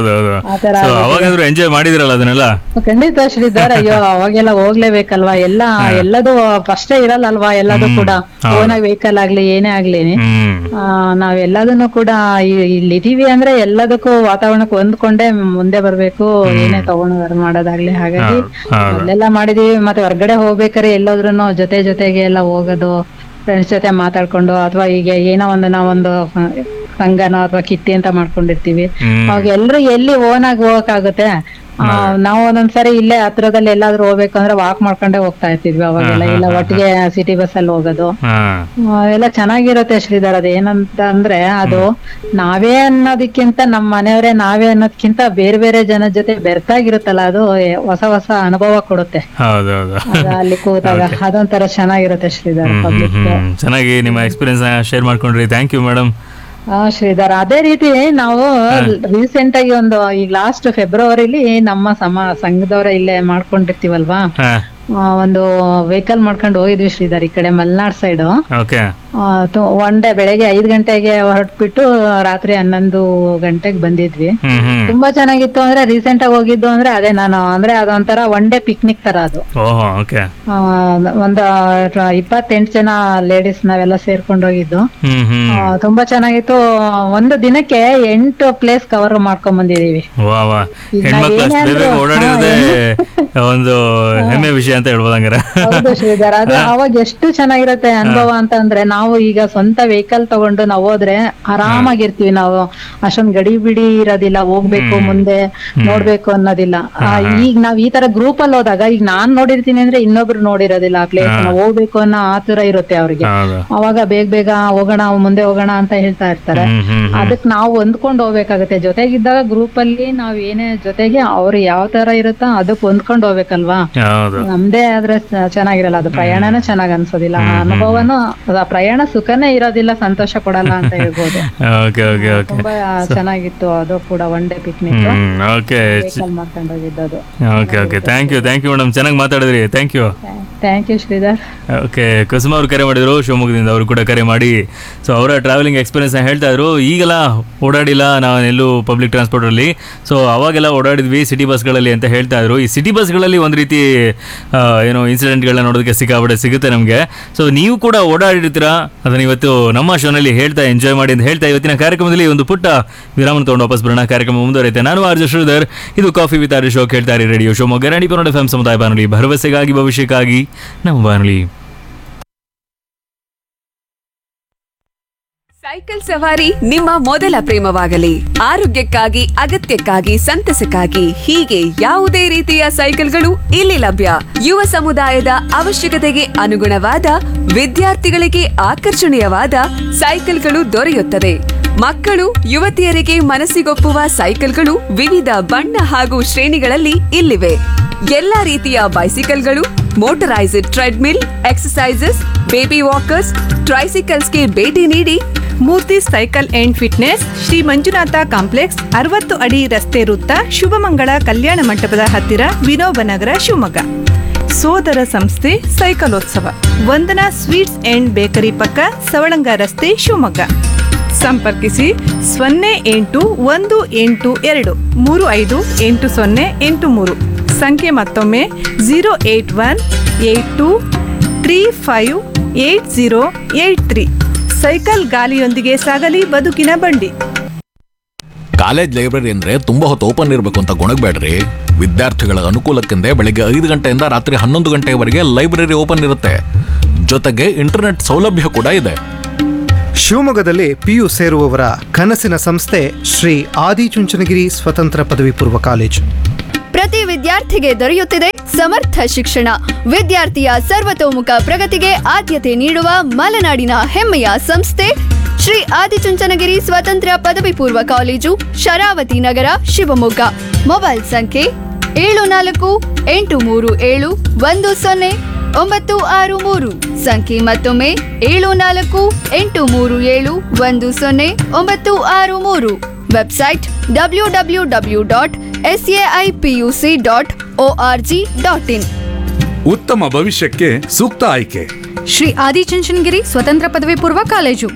ಎಂಜಾಯ್ ಮಾಡಿದ್ರಲ್ಲ ಅದನ್ನೆಲ್ಲ? ಖಂಡಿತ ಶ್ರೀಧರ್. ಅಯ್ಯೋ ಅವಾಗೆಲ್ಲ ಹೋಗ್ಲೇಬೇಕಲ್ವಾ, ಎಲ್ಲದೂ ಫಸ್ಟೇ ಇರಲ್ಲಲ್ವಾ ಎಲ್ಲದೂ ಕೂಡ. ಓನಾಗಿ ವೆಹಿಕಲ್ ಆಗ್ಲಿ ಏನೇ ಆಗ್ಲಿ ನಾವೆಲ್ಲದನ್ನು ಕೂಡ ಇಲ್ಲಿ ಇದೀವಿ ಅಂದ್ರೆ ಎಲ್ಲದಕ್ಕೂ ವಾತಾವರಣಕ್ಕೆ ಹೊಂದ್ಕೊಂಡೇ ಮುಂದೆ ಬರ್ಬೇಕು. ಏನೇ ತಗೊಂಡು ಮಾಡೋದಾಗ್ಲಿ. ಹಾಗಾಗಿ ಅಲ್ಲೆಲ್ಲ ಮಾಡಿದೀವಿ. ಮತ್ತೆ ಹೊರ್ಗಡೆ ಹೋಗ್ಬೇಕಾರೆ ಎಲ್ಲೋದ್ರೂ ಜೊತೆಗೆ ಎಲ್ಲ ಹೋಗೋದು, ಫ್ರೆಂಡ್ಸ್ ಜೊತೆ ಮಾತಾಡ್ಕೊಂಡು, ಅಥವಾ ಈಗ ಏನೋ ಒಂದು ನಾವೊಂದು ಸಂಘನೋ ಅಥವಾ ಕಿಟ್ಟಿ ಅಂತ ಮಾಡ್ಕೊಂಡಿರ್ತೀವಿ. ಅವಾಗ ಎಲ್ರು ಎಲ್ಲಿ ಓನಾಗಿ ಹೋಗಕ್ಕಾಗುತ್ತೆ. ನಾವು ಒಂದೊಂದ್ಸರಿ ಇಲ್ಲೇ ಹತ್ರದಲ್ಲಿ ಎಲ್ಲಾದ್ರೂ ಹೋಗ್ಬೇಕಂದ್ರೆ ವಾಕ್ ಮಾಡ್ಕೊಂಡೆ ಹೋಗ್ತಾ ಇರ್ತಿದ್ವಿ ಅವಾಗೆಲ್ಲ. ಇಲ್ಲ ಒಟ್ಟಿಗೆ ಸಿಟಿ ಬಸ್ ಅಲ್ಲಿ ಹೋಗೋದು ಎಲ್ಲ ಚೆನ್ನಾಗಿರುತ್ತೆ ಶ್ರೀಧರ್. ಅದ ಏನಂತ ಅಂದ್ರೆ ಅದು ನಾವೇ ಅನ್ನೋದಕ್ಕಿಂತ ನಮ್ಮ ಮನೆಯವರೇ ನಾವೇ ಅನ್ನೋದಕ್ಕಿಂತ ಬೇರೆ ಬೇರೆ ಜನ ಜೊತೆ ಬೆರ್ತಾಗಿರುತ್ತಲ್ಲ, ಅದು ಹೊಸ ಹೊಸ ಅನುಭವ ಕೊಡುತ್ತೆ ಅಲ್ಲಿ ಕೂತಾಗ. ಅದೊಂಥರ ಚೆನ್ನಾಗಿರುತ್ತೆ ಶ್ರೀಧರ್. ಪಬ್ಲಿಕ್ ಚೆನ್ನಾಗಿ ನಿಮ್ಮ ಎಕ್ಸ್ಪೀರಿಯನ್ಸ್ ಶೇರ್ ಮಾಡ್ಕೊಂಡ್ರಿ. Thank you madam. ಶ್ರೀಧರ್, ಅದೇ ರೀತಿ ನಾವು ರೀಸೆಂಟ್ ಆಗಿ ಈಗ ಲಾಸ್ಟ್ ಫೆಬ್ರವರಿಲಿ ನಮ್ಮ ಸಂಘದವರ ಇಲ್ಲೇ ಮಾಡ್ಕೊಂಡಿರ್ತೀವಲ್ವಾ, ಒಂದು ವೆಹಿಕಲ್ ಮಾಡ್ಕೊಂಡು ಹೋಗಿದ್ವಿ ಶ್ರೀಧರ್. ಈ ಕಡೆ ಮಲ್ನಾಡ್ ಸೈಡ್. ಒನ್ ಡೇ ಬೆಳಗ್ಗೆ 5 ಗಂಟೆಗೆ ಹೊರಟ್ಬಿಟ್ಟು ರಾತ್ರಿ 11 ಗಂಟೆಗೆ ಬಂದಿದ್ವಿ. ತುಂಬಾ ಚೆನ್ನಾಗಿತ್ತು. ಅಂದ್ರೆ ರೀಸೆಂಟ್ ಆಗಿ ಹೋಗಿದ್ದು ಅಂದ್ರೆ ಅದೇ ನಾನು ಅಂದ್ರೆ ಅದೊಂಥರ ಒನ್ ಡೇ ಪಿಕ್ನಿಕ್ ತರ ಅದು. ಒಂದು 28 ಜನ ಲೇಡೀಸ್ ನಾವೆಲ್ಲ ಸೇರ್ಕೊಂಡು ಹೋಗಿದ್ದು. ತುಂಬಾ ಚೆನ್ನಾಗಿತ್ತು. ಒಂದು ದಿನಕ್ಕೆ 8 ಪ್ಲೇಸ್ ಕವರ್ ಮಾಡ್ಕೊಂಡ್ ಬಂದಿದೀವಿ. ಒಂದು ಹೆಮ್ಮೆ ವಿಷಯ ಅಂತ ಹೇಳ್ಬೋದು ಹಂಗಾರೆ. ಹೌದು ಶ್ರೀಧರ್. ಅದು ಅವಾಗ ಎಷ್ಟು ಚೆನ್ನಾಗಿರುತ್ತೆ ಅನುಭವ ಅಂತ ಅಂದ್ರೆ ನಾವು ಈಗ ಸ್ವಂತ ವೆಹಿಕಲ್ ತಗೊಂಡು ನಾವು ಹೋದ್ರೆ ಆರಾಮಾಗಿರ್ತೀವಿ. ನಾವು ಅಷ್ಟೊಂದ್ ಗಡಿ ಬಿಡಿ ಇರೋದಿಲ್ಲ, ಹೋಗ್ಬೇಕು ಮುಂದೆ ನೋಡ್ಬೇಕು ಅನ್ನೋದಿಲ್ಲ. ಈಗ ನಾವ್ ಈ ತರ ಗ್ರೂಪ್ ಅಲ್ಲಿ ಹೋದಾಗ, ಈಗ ನಾನ್ ನೋಡಿರ್ತೀನಿ ಅಂದ್ರೆ ಇನ್ನೊಬ್ರು ನೋಡಿರೋದಿಲ್ಲ ಆ ಪ್ಲೇಸ್, ಹೋಗ್ಬೇಕು ಅನ್ನೋ ಆತುರ ಇರುತ್ತೆ ಅವ್ರಿಗೆ. ಅವಾಗ ಬೇಗ ಬೇಗ ಹೋಗೋಣ, ಮುಂದೆ ಹೋಗೋಣ ಅಂತ ಹೇಳ್ತಾ ಇರ್ತಾರೆ. ಅದಕ್ ನಾವು ಹೊಂದ್ಕೊಂಡು ಹೋಗ್ಬೇಕಾಗತ್ತೆ. ಜೊತೆಗಿದ್ದಾಗ ಗ್ರೂಪ್ ಅಲ್ಲಿ ನಾವ್ ಏನೇ ಜೊತೆಗೆ ಅವ್ರು ಯಾವ ತರ ಇರುತ್ತೋ ಅದಕ್ ಹೊಂದ್ಕೊಂಡು ಹೋಗ್ಬೇಕಲ್ವಾ. ನಮ್ದೇ ಆದ್ರೆ ಚೆನ್ನಾಗಿರಲ್ಲ, ಅದು ಪ್ರಯಾಣನೇ ಚೆನ್ನಾಗ್ ಅನ್ಸೋದಿಲ್ಲ. ಅನುಭವನು ಪ್ರಯಾಣ ಸುಖನೇ ಇರೋದಿಲ್ಲ, ಸಂತೋಷ ಕೊಡಲ್ಲ ಅಂತ ಹೇಳ್ಬೋದು. ತುಂಬಾ ಚೆನ್ನಾಗಿತ್ತು ಅದು ಕೂಡ, ಒನ್ ಡೇ ಪಿಕ್ನಿಕ್ ಮಾಡ್ಕೊಂಡು ಹೋಗಿದ್ದು. ಥ್ಯಾಂಕ್ ಯು ಮೇಡಮ್, ಚೆನ್ನಾಗಿ ಮಾತಾಡಿದ್ರಿ. Thank you Sridhar. ಓಕೆ, ಕುಸುಮ ಅವ್ರು ಕರೆ ಮಾಡಿದ್ರು ಶಿವಮೊಗ್ಗದಿಂದ, ಅವರು ಕೂಡ ಕರೆ ಮಾಡಿ ಸೊ ಅವರ ಟ್ರಾವೆಲಿಂಗ್ ಎಕ್ಸ್ಪೀರಿಯನ್ಸ್ ಹೇಳ್ತಾ ಇದ್ರು. ಈಗೆಲ್ಲ ಓಡಾಡಿಲ್ಲ ನಾನೆಲ್ಲೂ ಪಬ್ಲಿಕ್ ಟ್ರಾನ್ಸ್ಪೋರ್ಟ್ ಅಲ್ಲಿ, ಸೊ ಅವಾಗೆಲ್ಲ ಓಡಾಡಿದ್ವಿ ಸಿಟಿ ಬಸ್ಗಳಲ್ಲಿ ಅಂತ ಹೇಳ್ತಾ ಇದ್ರು. ಈ ಸಿಟಿ ಬಸ್ಗಳಲ್ಲಿ ಒಂದು ರೀತಿ ಏನೋ ಇನ್ಸಿಡೆಂಟ್ಗಳನ್ನ ನೋಡೋದಕ್ಕೆ ಸಿಗುತ್ತೆ ನಮಗೆ. ಸೊ ನೀವು ಕೂಡ ಓಡಾಡಿರ್ತೀರಾ, ಅದನ್ನ ಇವತ್ತು ನಮ್ಮ ಶೋನಲ್ಲಿ ಹೇಳ್ತಾ ಎಂಜಾಯ್ ಮಾಡಿ ಅಂತ ಹೇಳ್ತಾ ಇವತ್ತಿನ ಕಾರ್ಯಕ್ರಮದಲ್ಲಿ ಒಂದು ಪುಟ್ಟ ವಿರಾಮ ತಗೊಂಡು ವಾಪಸ್ ಬರೋಣ. ಕಾರ್ಯಕ್ರಮ ಮುಂದುವರೆಯುತ್ತೆ. ನಾನು ಆರ್ ಜೆ ಶ್ರೀಧರ್, ಇದು ಕಾಫಿ ವಿತ್ ಆರ್ ಶೋ. ಕೇಳ್ತಾ ಇರಿ ರೇಡಿಯೋ ಶಿವಮೊಗ್ಗ 90.1 FM ಸಮುದಾಯ ಬಾನುಲಿ, ಭರವಸೆಗಾಗಿ ಭವಿಷ್ಯಕ್ಕಾಗಿ ನಮ್ಮ ಬಾನುಲಿ. ಸೈಕಲ್ ಸವಾರಿ ನಿಮ್ಮ ಮೊದಲ ಪ್ರೇಮವಾಗಲಿ. ಆರೋಗ್ಯಕ್ಕಾಗಿ, ಅಗತ್ಯಕ್ಕಾಗಿ, ಸಂತಸಕ್ಕಾಗಿ ಹೀಗೆ ಯಾವುದೇ ರೀತಿಯ ಸೈಕಲ್ಗಳು ಇಲ್ಲಿ ಲಭ್ಯ. ಯುವ ಸಮುದಾಯದ ಅವಶ್ಯಕತೆಗೆ ಅನುಗುಣವಾದ, ವಿದ್ಯಾರ್ಥಿಗಳಿಗೆ ಆಕರ್ಷಣೀಯವಾದ ಸೈಕಲ್ಗಳು ದೊರೆಯುತ್ತದೆ. ಮಕ್ಕಳು, ಯುವತಿಯರಿಗೆ ಮನಸ್ಸಿಗೊಪ್ಪುವ ಸೈಕಲ್ಗಳು ವಿವಿಧ ಬಣ್ಣ ಹಾಗೂ ಶ್ರೇಣಿಗಳಲ್ಲಿ ಇಲ್ಲಿವೆ. ಎಲ್ಲಾ ರೀತಿಯ ಬೈಸಿಕಲ್ಗಳು, motorised treadmill, exercises, baby walkers, ಟ್ರೈಸಿಕಲ್ಸ್ಗೆ ಭೇಟಿ ನೀಡಿ. ಮೂರ್ತಿ cycle and fitness, Shri Manjunatha complex, 60 ಅಡಿ ರಸ್ತೆ ವೃತ್ತ, ಶುಭಮಂಗಳ ಕಲ್ಯಾಣ ಮಂಟಪದ ಹತ್ತಿರ, ವಿನೋಬನಗರ, ಶಿವಮೊಗ್ಗ. ಸೋದರ ಸಂಸ್ಥೆ ಸೈಕಲೋತ್ಸವ, ವಂದನಾ ಸ್ವೀಟ್ಸ್ ಅಂಡ್ ಬೇಕರಿ ಪಕ್ಕ, ಸವಳಂಗ ರಸ್ತೆ, ಶಿವಮೊಗ್ಗ. ಸಂಪರ್ಕಿಸಿ 081823580883. ಸಂಖ್ಯೆ ಮತ್ತೊಮ್ಮೆ 08182358083. ಸೈಕಲ್ ಗಾಲಿಯೊಂದಿಗೆ ಸಾಗಲಿ ಬದುಕಿನ ಬಂಡಿ. ಕಾಲೇಜ್ ಲೈಬ್ರರಿ ಅಂದ್ರೆ ತುಂಬಾ ಹೊತ್ತು ಓಪನ್ ಇರಬೇಕು ಅಂತ ಗೊಣಗಬೇಡ್ರಿ. ವಿದ್ಯಾರ್ಥಿಗಳ ಅನುಕೂಲಕ್ಕೆಂದೇ ಬೆಳಿಗ್ಗೆ 5 ಗಂಟೆಯಿಂದ ರಾತ್ರಿ 11 ಗಂಟೆವರೆಗೆ ಲೈಬ್ರರಿ ಓಪನ್ ಇರುತ್ತೆ. ಜೊತೆಗೆ ಇಂಟರ್ನೆಟ್ ಸೌಲಭ್ಯ ಕೂಡ ಇದೆ. ಶಿವಮೊಗ್ಗದಲ್ಲಿ PU ಸೇರುವವರ ಕನಸಿನ ಸಂಸ್ಥೆ ಶ್ರೀ ಆದಿಚುಂಚನಗಿರಿ ಸ್ವತಂತ್ರ ಪದವಿ ಪೂರ್ವ ಕಾಲೇಜು. ಪ್ರತಿ ವಿದ್ಯಾರ್ಥಿಗೆ ದೊರೆಯುತ್ತಿದೆ ಸಮರ್ಥ ಶಿಕ್ಷಣ. ವಿದ್ಯಾರ್ಥಿಯ ಸರ್ವತೋಮುಖ ಪ್ರಗತಿಗೆ ಆದ್ಯತೆ ನೀಡುವ ಮಲೆನಾಡಿನ ಹೆಮ್ಮೆಯ ಸಂಸ್ಥೆ ಶ್ರೀ ಆದಿಚುಂಚನಗಿರಿ ಸ್ವತಂತ್ರ ಪದವಿ ಪೂರ್ವ ಕಾಲೇಜು, ಶರಾವತಿ ನಗರ, ಶಿವಮೊಗ್ಗ. ಮೊಬೈಲ್ ಸಂಖ್ಯೆ 7482710963. ಸಂಖ್ಯೆ ಮತ್ತೊಮ್ಮೆ 7482710963. Website www.saipuc.org.in. ಉತ್ತಮ ಭವಿಷ್ಯಕ್ಕೆ ಸೂಕ್ತ ಆಯ್ಕೆ ಶ್ರೀ ಆದಿಚುಂಚನಗಿರಿ ಸ್ವತಂತ್ರ ಪದವಿ ಪೂರ್ವ ಕಾಲೇಜು.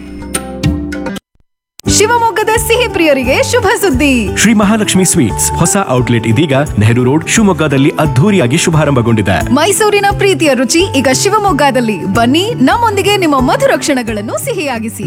ಶಿವಮೊಗ್ಗದ ಸಿಹಿ ಪ್ರಿಯರಿಗೆ ಶುಭ ಸುದ್ದಿ. ಶ್ರೀ ಮಹಾಲಕ್ಷ್ಮಿ ಸ್ವೀಟ್ಸ್ ಹೊಸ ಔಟ್ಲೆಟ್ ಇದೀಗ ನೆಹರು ರೋಡ್, ಶಿವಮೊಗ್ಗದಲ್ಲಿ ಅದ್ಧೂರಿಯಾಗಿ ಶುಭಾರಂಭಗೊಂಡಿದೆ. ಮೈಸೂರಿನ ಪ್ರೀತಿಯ ರುಚಿ ಈಗ ಶಿವಮೊಗ್ಗದಲ್ಲಿ. ಬನ್ನಿ, ನಮ್ಮೊಂದಿಗೆ ನಿಮ್ಮ ಮಧುರ ಕ್ಷಣಗಳನ್ನು ಸಿಹಿಯಾಗಿಸಿ.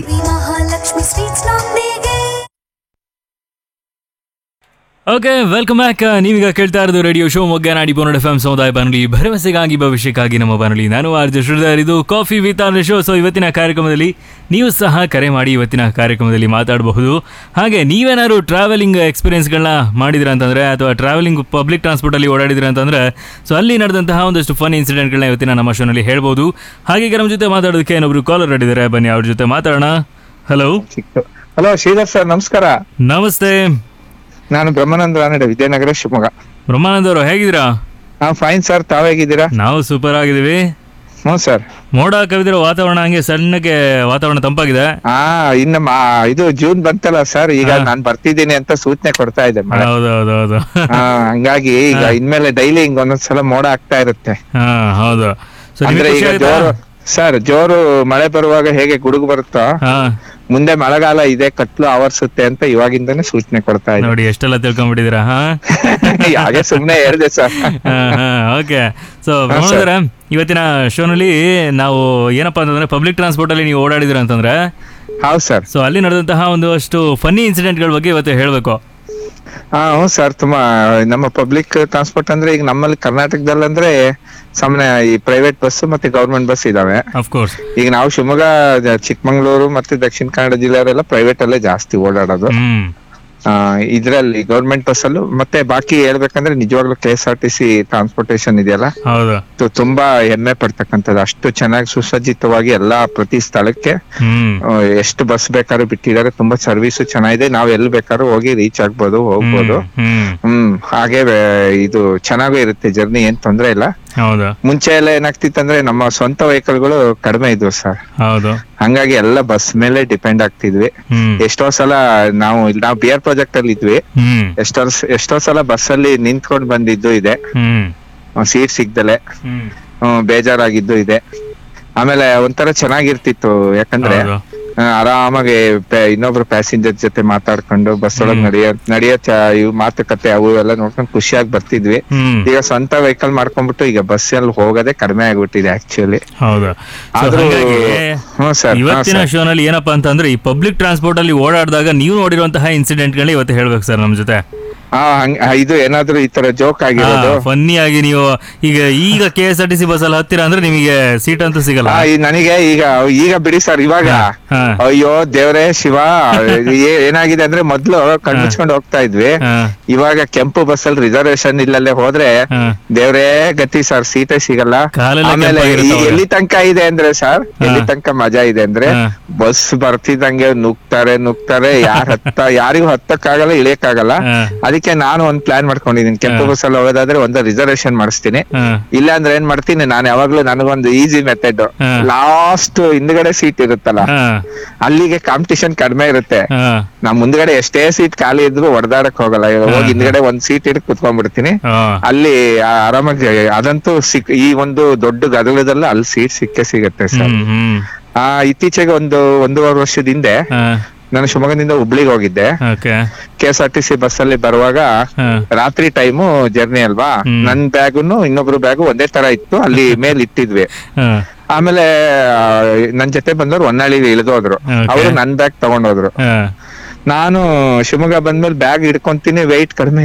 Okay, welcome back. ನೀವೀಗ ಕೇಳ್ತಾ ಇರೋದು ರೇಡಿಯೋ ಶಿವಮೊಗ್ಗ 90.1 FM ಸಮುದಾಯ ಬಾನುಲಿ, ಭರವಸೆಗಾಗಿ ಭವಿಷ್ಯಕ್ಕಾಗಿ ನಮ್ಮ ಬಾನುಲಿ. ನಾನು ಆರ್ ಜೆ ಶ್ರೀಧರ್, ಇದು coffee with R show. So ಇವತ್ತಿನ ಕಾರ್ಯಕ್ರಮದಲ್ಲಿ ನೀವು ಸಹ ಕರೆ ಮಾಡಿ ಇವತ್ತಿನ ಕಾರ್ಯಕ್ರಮದಲ್ಲಿ ಮಾತಾಡಬಹುದು. ಹಾಗೆ ನೀವೇನಾದ್ರು ಟ್ರಾವೆಲಿಂಗ್ ಎಕ್ಸ್ಪೀರಿಯನ್ಸ್ಗಳನ್ನ ಮಾಡಿದಿರ ಅಂತಂದರೆ, ಅಥವಾ ಟ್ರಾವೆಲಿಂಗ್ ಪಬ್ಲಿಕ್ ಟ್ರಾನ್ಸ್ಪೋರ್ಟಲ್ಲಿ ಓಡಾಡಿದಿರ ಅಂತಂದರೆ, ಸೊ ಅಲ್ಲಿ ನಡೆದಂತಹ ಒಂದಷ್ಟು ಫನ್ ಇನ್ಸಿಡೆಂಟ್ಗಳನ್ನ ಇವತ್ತಿನ ನಮ್ಮ ಶೋನಲ್ಲಿ ಹೇಳ್ಬೋದು. ಹಾಗೆ ನಮ್ಮ ಜೊತೆ ಮಾತಾಡೋದಕ್ಕೆ ಇನ್ನೊಬ್ರು ಕಾಲರ್ ಇದ್ದಾರೆ, ಬನ್ನಿ ಅವ್ರ ಜೊತೆ ಮಾತಾಡೋಣ. ಹಲೋ ಶ್ರೀಧರ್ ಸರ್, ನಮಸ್ಕಾರ. ನಮಸ್ತೆ. ನಾನು ಬ್ರಹ್ಮಾನಂದ ರಾನಡೆ, ವಿದ್ಯಾನಗರ, ಶಿವಮೊಗ್ಗ. ಬ್ರಹ್ಮಾನಂದ ಅವರು ಹೇಗಿದ್ದೀರಾ? ಫೈನ್ ಸರ್, ತಾವ್ ಹೇಗಿದ್ದೀರಾ? ನಾವು ಸೂಪರ್ ಆಗಿದ್ದೀವಿ. ಹ್ಞೂ ಸರ್. ಮೋಡ ಕವಿದಿರೋ ವಾತಾವರಣ, ಹಂಗೆ ಸಣ್ಣಗೆ ವಾತಾವರಣ ತಂಪಾಗಿದೆ. ಇನ್ನು ಇದು ಜೂನ್ ಬಂತಲ್ಲ ಸರ್, ಈಗ ನಾನ್ ಬರ್ತಿದ್ದೀನಿ ಅಂತ ಸೂಚನೆ ಕೊಡ್ತಾ ಇದೆ. ಹೌದೌದು. ಹಂಗಾಗಿ ಈಗ ಇನ್ಮೇಲೆ ಡೈಲಿ ಹಿಂಗ್ ಒಂದೊಂದ್ಸಲ ಮೋಡ ಆಗ್ತಾ ಇರುತ್ತೆ. ಹೌದು. ಅಂದ್ರೆ ಈಗ ಜೋರು ಮಳೆ ಬರುವಾಗ ಹೇಗೆ ಗುಡುಗು ಬರುತ್ತೋ, ಮುಂದೆ ಮಳೆಗಾಲ ಇದೆ, ಕತ್ಲು ಆವರಿಸುತ್ತೆ ಅಂತ ಇವಾಗಿಂದಾನೆ ಸೂಚನೆ ಕೊಡ್ತಾ ಇದೆ. ನೋಡಿ ಎಷ್ಟೆಲ್ಲ ತಿಳ್ಕೊಂಡ್ಬಿಟ್ಟಿದ್ದೀರಾ. ಹಾಗೆ ಸುಮ್ನೆ ಹೇಳಿದೆ ಸರ್. ಓಕೆ. ಸೊ ಇವತ್ತಿನ ಶೋನಲ್ಲಿ ನಾವು ಏನಪ್ಪಾ ಅಂತಂದ್ರೆ, ಪಬ್ಲಿಕ್ ಟ್ರಾನ್ಸ್ಪೋರ್ಟ್ ಅಲ್ಲಿ ನೀವು ಓಡಾಡಿದಿರ ಅಂತಂದ್ರೆ. ಹೌದು ಸರ್. ಸೊ ಅಲ್ಲಿ ನಡೆದಂತಹ ಒಂದಷ್ಟು ಫನ್ನಿ ಇನ್ಸಿಡೆಂಟ್ ಗಳ ಬಗ್ಗೆ ಇವತ್ತು ಹೇಳ್ಬೇಕು. ಹ್ಞೂ ಸರ್, ತುಂಬಾ ನಮ್ಮ ಪಬ್ಲಿಕ್ ಟ್ರಾನ್ಸ್ಪೋರ್ಟ್ ಅಂದ್ರೆ ಈಗ ನಮ್ಮಲ್ಲಿ ಕರ್ನಾಟಕದಲ್ಲಿ ಅಂದ್ರೆ ಸಾಮಾನ್ಯ ಈ ಪ್ರೈವೇಟ್ ಬಸ್ ಮತ್ತೆ ಗವರ್ಮೆಂಟ್ ಬಸ್ ಇದಾವೆ. ಈಗ ನಾವು ಶಿವಮೊಗ್ಗ, ಚಿಕ್ಕಮಂಗ್ಳೂರು ಮತ್ತೆ ದಕ್ಷಿಣ ಕನ್ನಡ ಜಿಲ್ಲೆಯವರೆಲ್ಲ ಪ್ರೈವೇಟ್ ಅಲ್ಲೇ ಜಾಸ್ತಿ ಓಡಾಡೋದು. ಇದ್ರಲ್ಲಿ ಗವರ್ಮೆಂಟ್ ಬಸ್ ಅಲ್ಲೂ ಮತ್ತೆ ಬಾಕಿ ಹೇಳ್ಬೇಕಂದ್ರೆ ನಿಜವಾಗ್ಲೂ KSRTC ಟ್ರಾನ್ಸ್ಪೋರ್ಟೇಶನ್ ಇದೆಯಲ್ಲ, ತುಂಬಾ ಹೆಮ್ಮೆ ಪಡ್ತಕ್ಕಂಥದ್ದು. ಅಷ್ಟು ಚೆನ್ನಾಗಿ ಸುಸಜ್ಜಿತವಾಗಿ ಎಲ್ಲಾ ಪ್ರತಿ ಸ್ಥಳಕ್ಕೆ ಎಷ್ಟು ಬಸ್ ಬೇಕಾದ್ರೂ ಬಿಟ್ಟಿದ್ದಾರೆ. ತುಂಬಾ ಸರ್ವಿಸ್ ಚೆನ್ನಾಗಿದೆ, ನಾವ್ ಎಲ್ಲಿ ಬೇಕಾದ್ರೂ ಹೋಗಿ ರೀಚ್ ಆಗ್ಬೋದು, ಹೋಗ್ಬೋದು. ಹಾಗೆ ಇದು ಚೆನ್ನಾಗೂ ಇರುತ್ತೆ ಜರ್ನಿ, ಏನ್ ತೊಂದ್ರೆ ಇಲ್ಲ. ಮುಂಚೆ ಎಲ್ಲ ಏನಾಗ್ತಿತ್ತಂದ್ರೆ ನಮ್ಮ ಸ್ವಂತ ವೆಹಿಕಲ್ಗಳು ಕಡಿಮೆ ಇದ್ವು ಸರ್. ಹಂಗಾಗಿ ಎಲ್ಲ ಬಸ್ ಮೇಲೆ ಡಿಪೆಂಡ್ ಆಗ್ತಿದ್ವಿ. ಎಷ್ಟೋ ಸಲ ನಾವು BR ಪ್ರಾಜೆಕ್ಟ್ ಅಲ್ಲಿ ಇದ್ವಿ, ಎಷ್ಟೋ ಸಲ ಬಸ್ ಅಲ್ಲಿ ನಿಂತ್ಕೊಂಡ್ ಬಂದಿದ್ದು ಇದೆ, ಸೀಟ್ ಸಿಗ್ದಲೆ ಬೇಜಾರಾಗಿದ್ದು ಇದೆ. ಆಮೇಲೆ ಒಂಥರ ಚೆನ್ನಾಗಿರ್ತಿತ್ತು, ಯಾಕಂದ್ರೆ ಆರಾಮಾಗಿ ಇನ್ನೊಬ್ರು ಪ್ಯಾಸೆಂಜರ್ ಜೊತೆ ಮಾತಾಡ್ಕೊಂಡು ಬಸ್ ಒಳಗ್ ನಡೆಯೋ ಇವು ಮಾತುಕತೆ ಅವು ಎಲ್ಲ ನೋಡ್ಕೊಂಡು ಖುಷಿಯಾಗಿ ಬರ್ತಿದ್ವಿ. ಈಗ ಸ್ವಂತ ವೆಹಿಕಲ್ ಮಾಡ್ಕೊಂಡ್ಬಿಟ್ಟು ಈಗ ಬಸ್ ಅಲ್ಲಿ ಹೋಗೋದೇ ಕಡಿಮೆ ಆಗ್ಬಿಟ್ಟಿದೆ ಆಕ್ಚುಲಿ. ಇವತ್ತಿನ ಶೋನಲ್ಲಿ ಏನಪ್ಪಾ ಅಂತಂದ್ರೆ ಈ ಪಬ್ಲಿಕ್ ಟ್ರಾನ್ಸ್ಪೋರ್ಟ್ ಅಲ್ಲಿ ಓಡಾಡಿದಾಗ ನೀವು ನೋಡಿರುವಂತಹ ಇನ್ಸಿಡೆಂಟ್ ಗಳು ಇವತ್ತು ಹೇಳ್ಬೇಕು ಸರ್ ನಮ್ ಜೊತೆ. ಇದು ಏನಾದ್ರು ಈ ತರ ಜೋಕ್ ಆಗಿರೋದು ಫನ್ನಿ ಆಗಿ ನೀವು ಈಗ KSRTC ಬಸ್ ಅಲ್ಲಿ ಹತ್ತಿರ ಅಂದ್ರೆ ನಿಮಗೆ ಸೀಟ್ ಅಂತೂ ಸಿಗಲ್ಲ. ನನಗೆ ಈಗ ಬಿಡಿ ಸರ್, ಇವಾಗ ಅಯ್ಯೋ ದೇವ್ರೇ ಶಿವ, ಏನಾಗಿದೆ ಅಂದ್ರೆ ಮೊದ್ಲು ಕಣ್ಮುಚ್ಕೊಂಡು ಹೋಗ್ತಾ ಇದ್ವಿ, ಇವಾಗ ಕೆಂಪು ಬಸ್ ಅಲ್ಲಿ ರಿಸರ್ವೇಶನ್ ಇಲ್ಲಲ್ಲೇ ಹೋದ್ರೆ ದೇವ್ರೇ ಗತಿ ಸರ್, ಸೀಟೇ ಸಿಗಲ್ಲ. ಆಮೇಲೆ ಎಲ್ಲಿ ತನಕ ಇದೆ ಅಂದ್ರೆ ಸರ್, ಎಲ್ಲಿ ತನಕ ಮಜಾ ಇದೆ ಅಂದ್ರೆ ಬಸ್ ಬರ್ತಿದ್ದಂಗೆ ನುಗ್ತಾರೆ, ಯಾರಿಗೂ ಹತ್ತಕ್ಕಾಗಲ್ಲ, ಇಳಿಯಕ್ಕಾಗಲ್ಲ. ಅದಕ್ಕೆ ನಾನು ಒಂದ್ ಪ್ಲಾನ್ ಮಾಡ್ಕೊಂಡಿದ್ದೀನಿ, ಕೆಂಪು ಬಸ್ ಅಲ್ಲಿ ಹೋಗೋದಾದ್ರೆ ಒಂದು ರಿಸರ್ವೇಶನ್ ಮಾಡಿಸ್ತೀನಿ. ಇಲ್ಲ ಅಂದ್ರೆ ಏನ್ ಮಾಡ್ತೀನಿ, ನಾನು ಯಾವಾಗ್ಲೂ ನನಗೊಂದು ಈಸಿ ಮೆಥಡ್, ಲಾಸ್ಟ್ ಹಿಂದ್ಗಡೆ ಸೀಟ್ ಇರುತ್ತಲ್ಲ ಅಲ್ಲಿಗೆ ಕಾಂಪಿಟಿಷನ್ ಕಡಿಮೆ ಇರುತ್ತೆ. ನಾ ಮುಂದ್ಗಡೆ ಎಷ್ಟೇ ಸೀಟ್ ಖಾಲಿ ಇದ್ರು ಹೊಡೆದಾಡಕ್ ಹೋಗಲ್ಲ, ಹೋಗಿ ಹಿಂದ್ಗಡೆ ಒಂದ್ ಸೀಟ್ ಹಿಡಿದು ಕುತ್ಕೊಂಡ್ಬಿಡ್ತೀನಿ. ಅಲ್ಲಿ ಆರಾಮಾಗಿ ಅದಂತೂ ಈ ಒಂದು ದೊಡ್ಡ ಗದಗದಲ್ಲ ಅಲ್ಲಿ ಸೀಟ್ ಸಿಗುತ್ತೆ ಸರ್. ಇತ್ತೀಚೆಗೆ ಒಂದೂವರೆ ವರ್ಷದ ಹಿಂದೆ ನಾನು ಶಿವಮೊಗ್ಗದಿಂದ ಹುಬ್ಳಿಗೆ ಹೋಗಿದ್ದೆ. KSRTC ಬಸ್ ಅಲ್ಲಿ ಬರುವಾಗ ರಾತ್ರಿ ಟೈಮು ಜರ್ನಿ ಅಲ್ವಾ, ನನ್ ಬ್ಯಾಗುನು ಇನ್ನೊಬ್ರು ಬ್ಯಾಗು ಒಂದೇ ತರ ಇತ್ತು, ಅಲ್ಲಿ ಮೇಲ್ ಇಟ್ಟಿದ್ವಿ. ಆಮೇಲೆ ನನ್ ಜೊತೆ ಬಂದವ್ರು ಹೊನ್ನಾಳಿಲಿ ಇಳಿದೋದ್ರು, ಅವರು ನನ್ ಬ್ಯಾಗ್ ತಗೊಂಡೋದ್ರು. ನಾನು ಶಿವಮೊಗ್ಗ ಬಂದ್ಮೇಲೆ ಬ್ಯಾಗ್ ಹಿಡ್ಕೊಂತೀನಿ, ವೆಯ್ಟ್ ಕಡಿಮೆ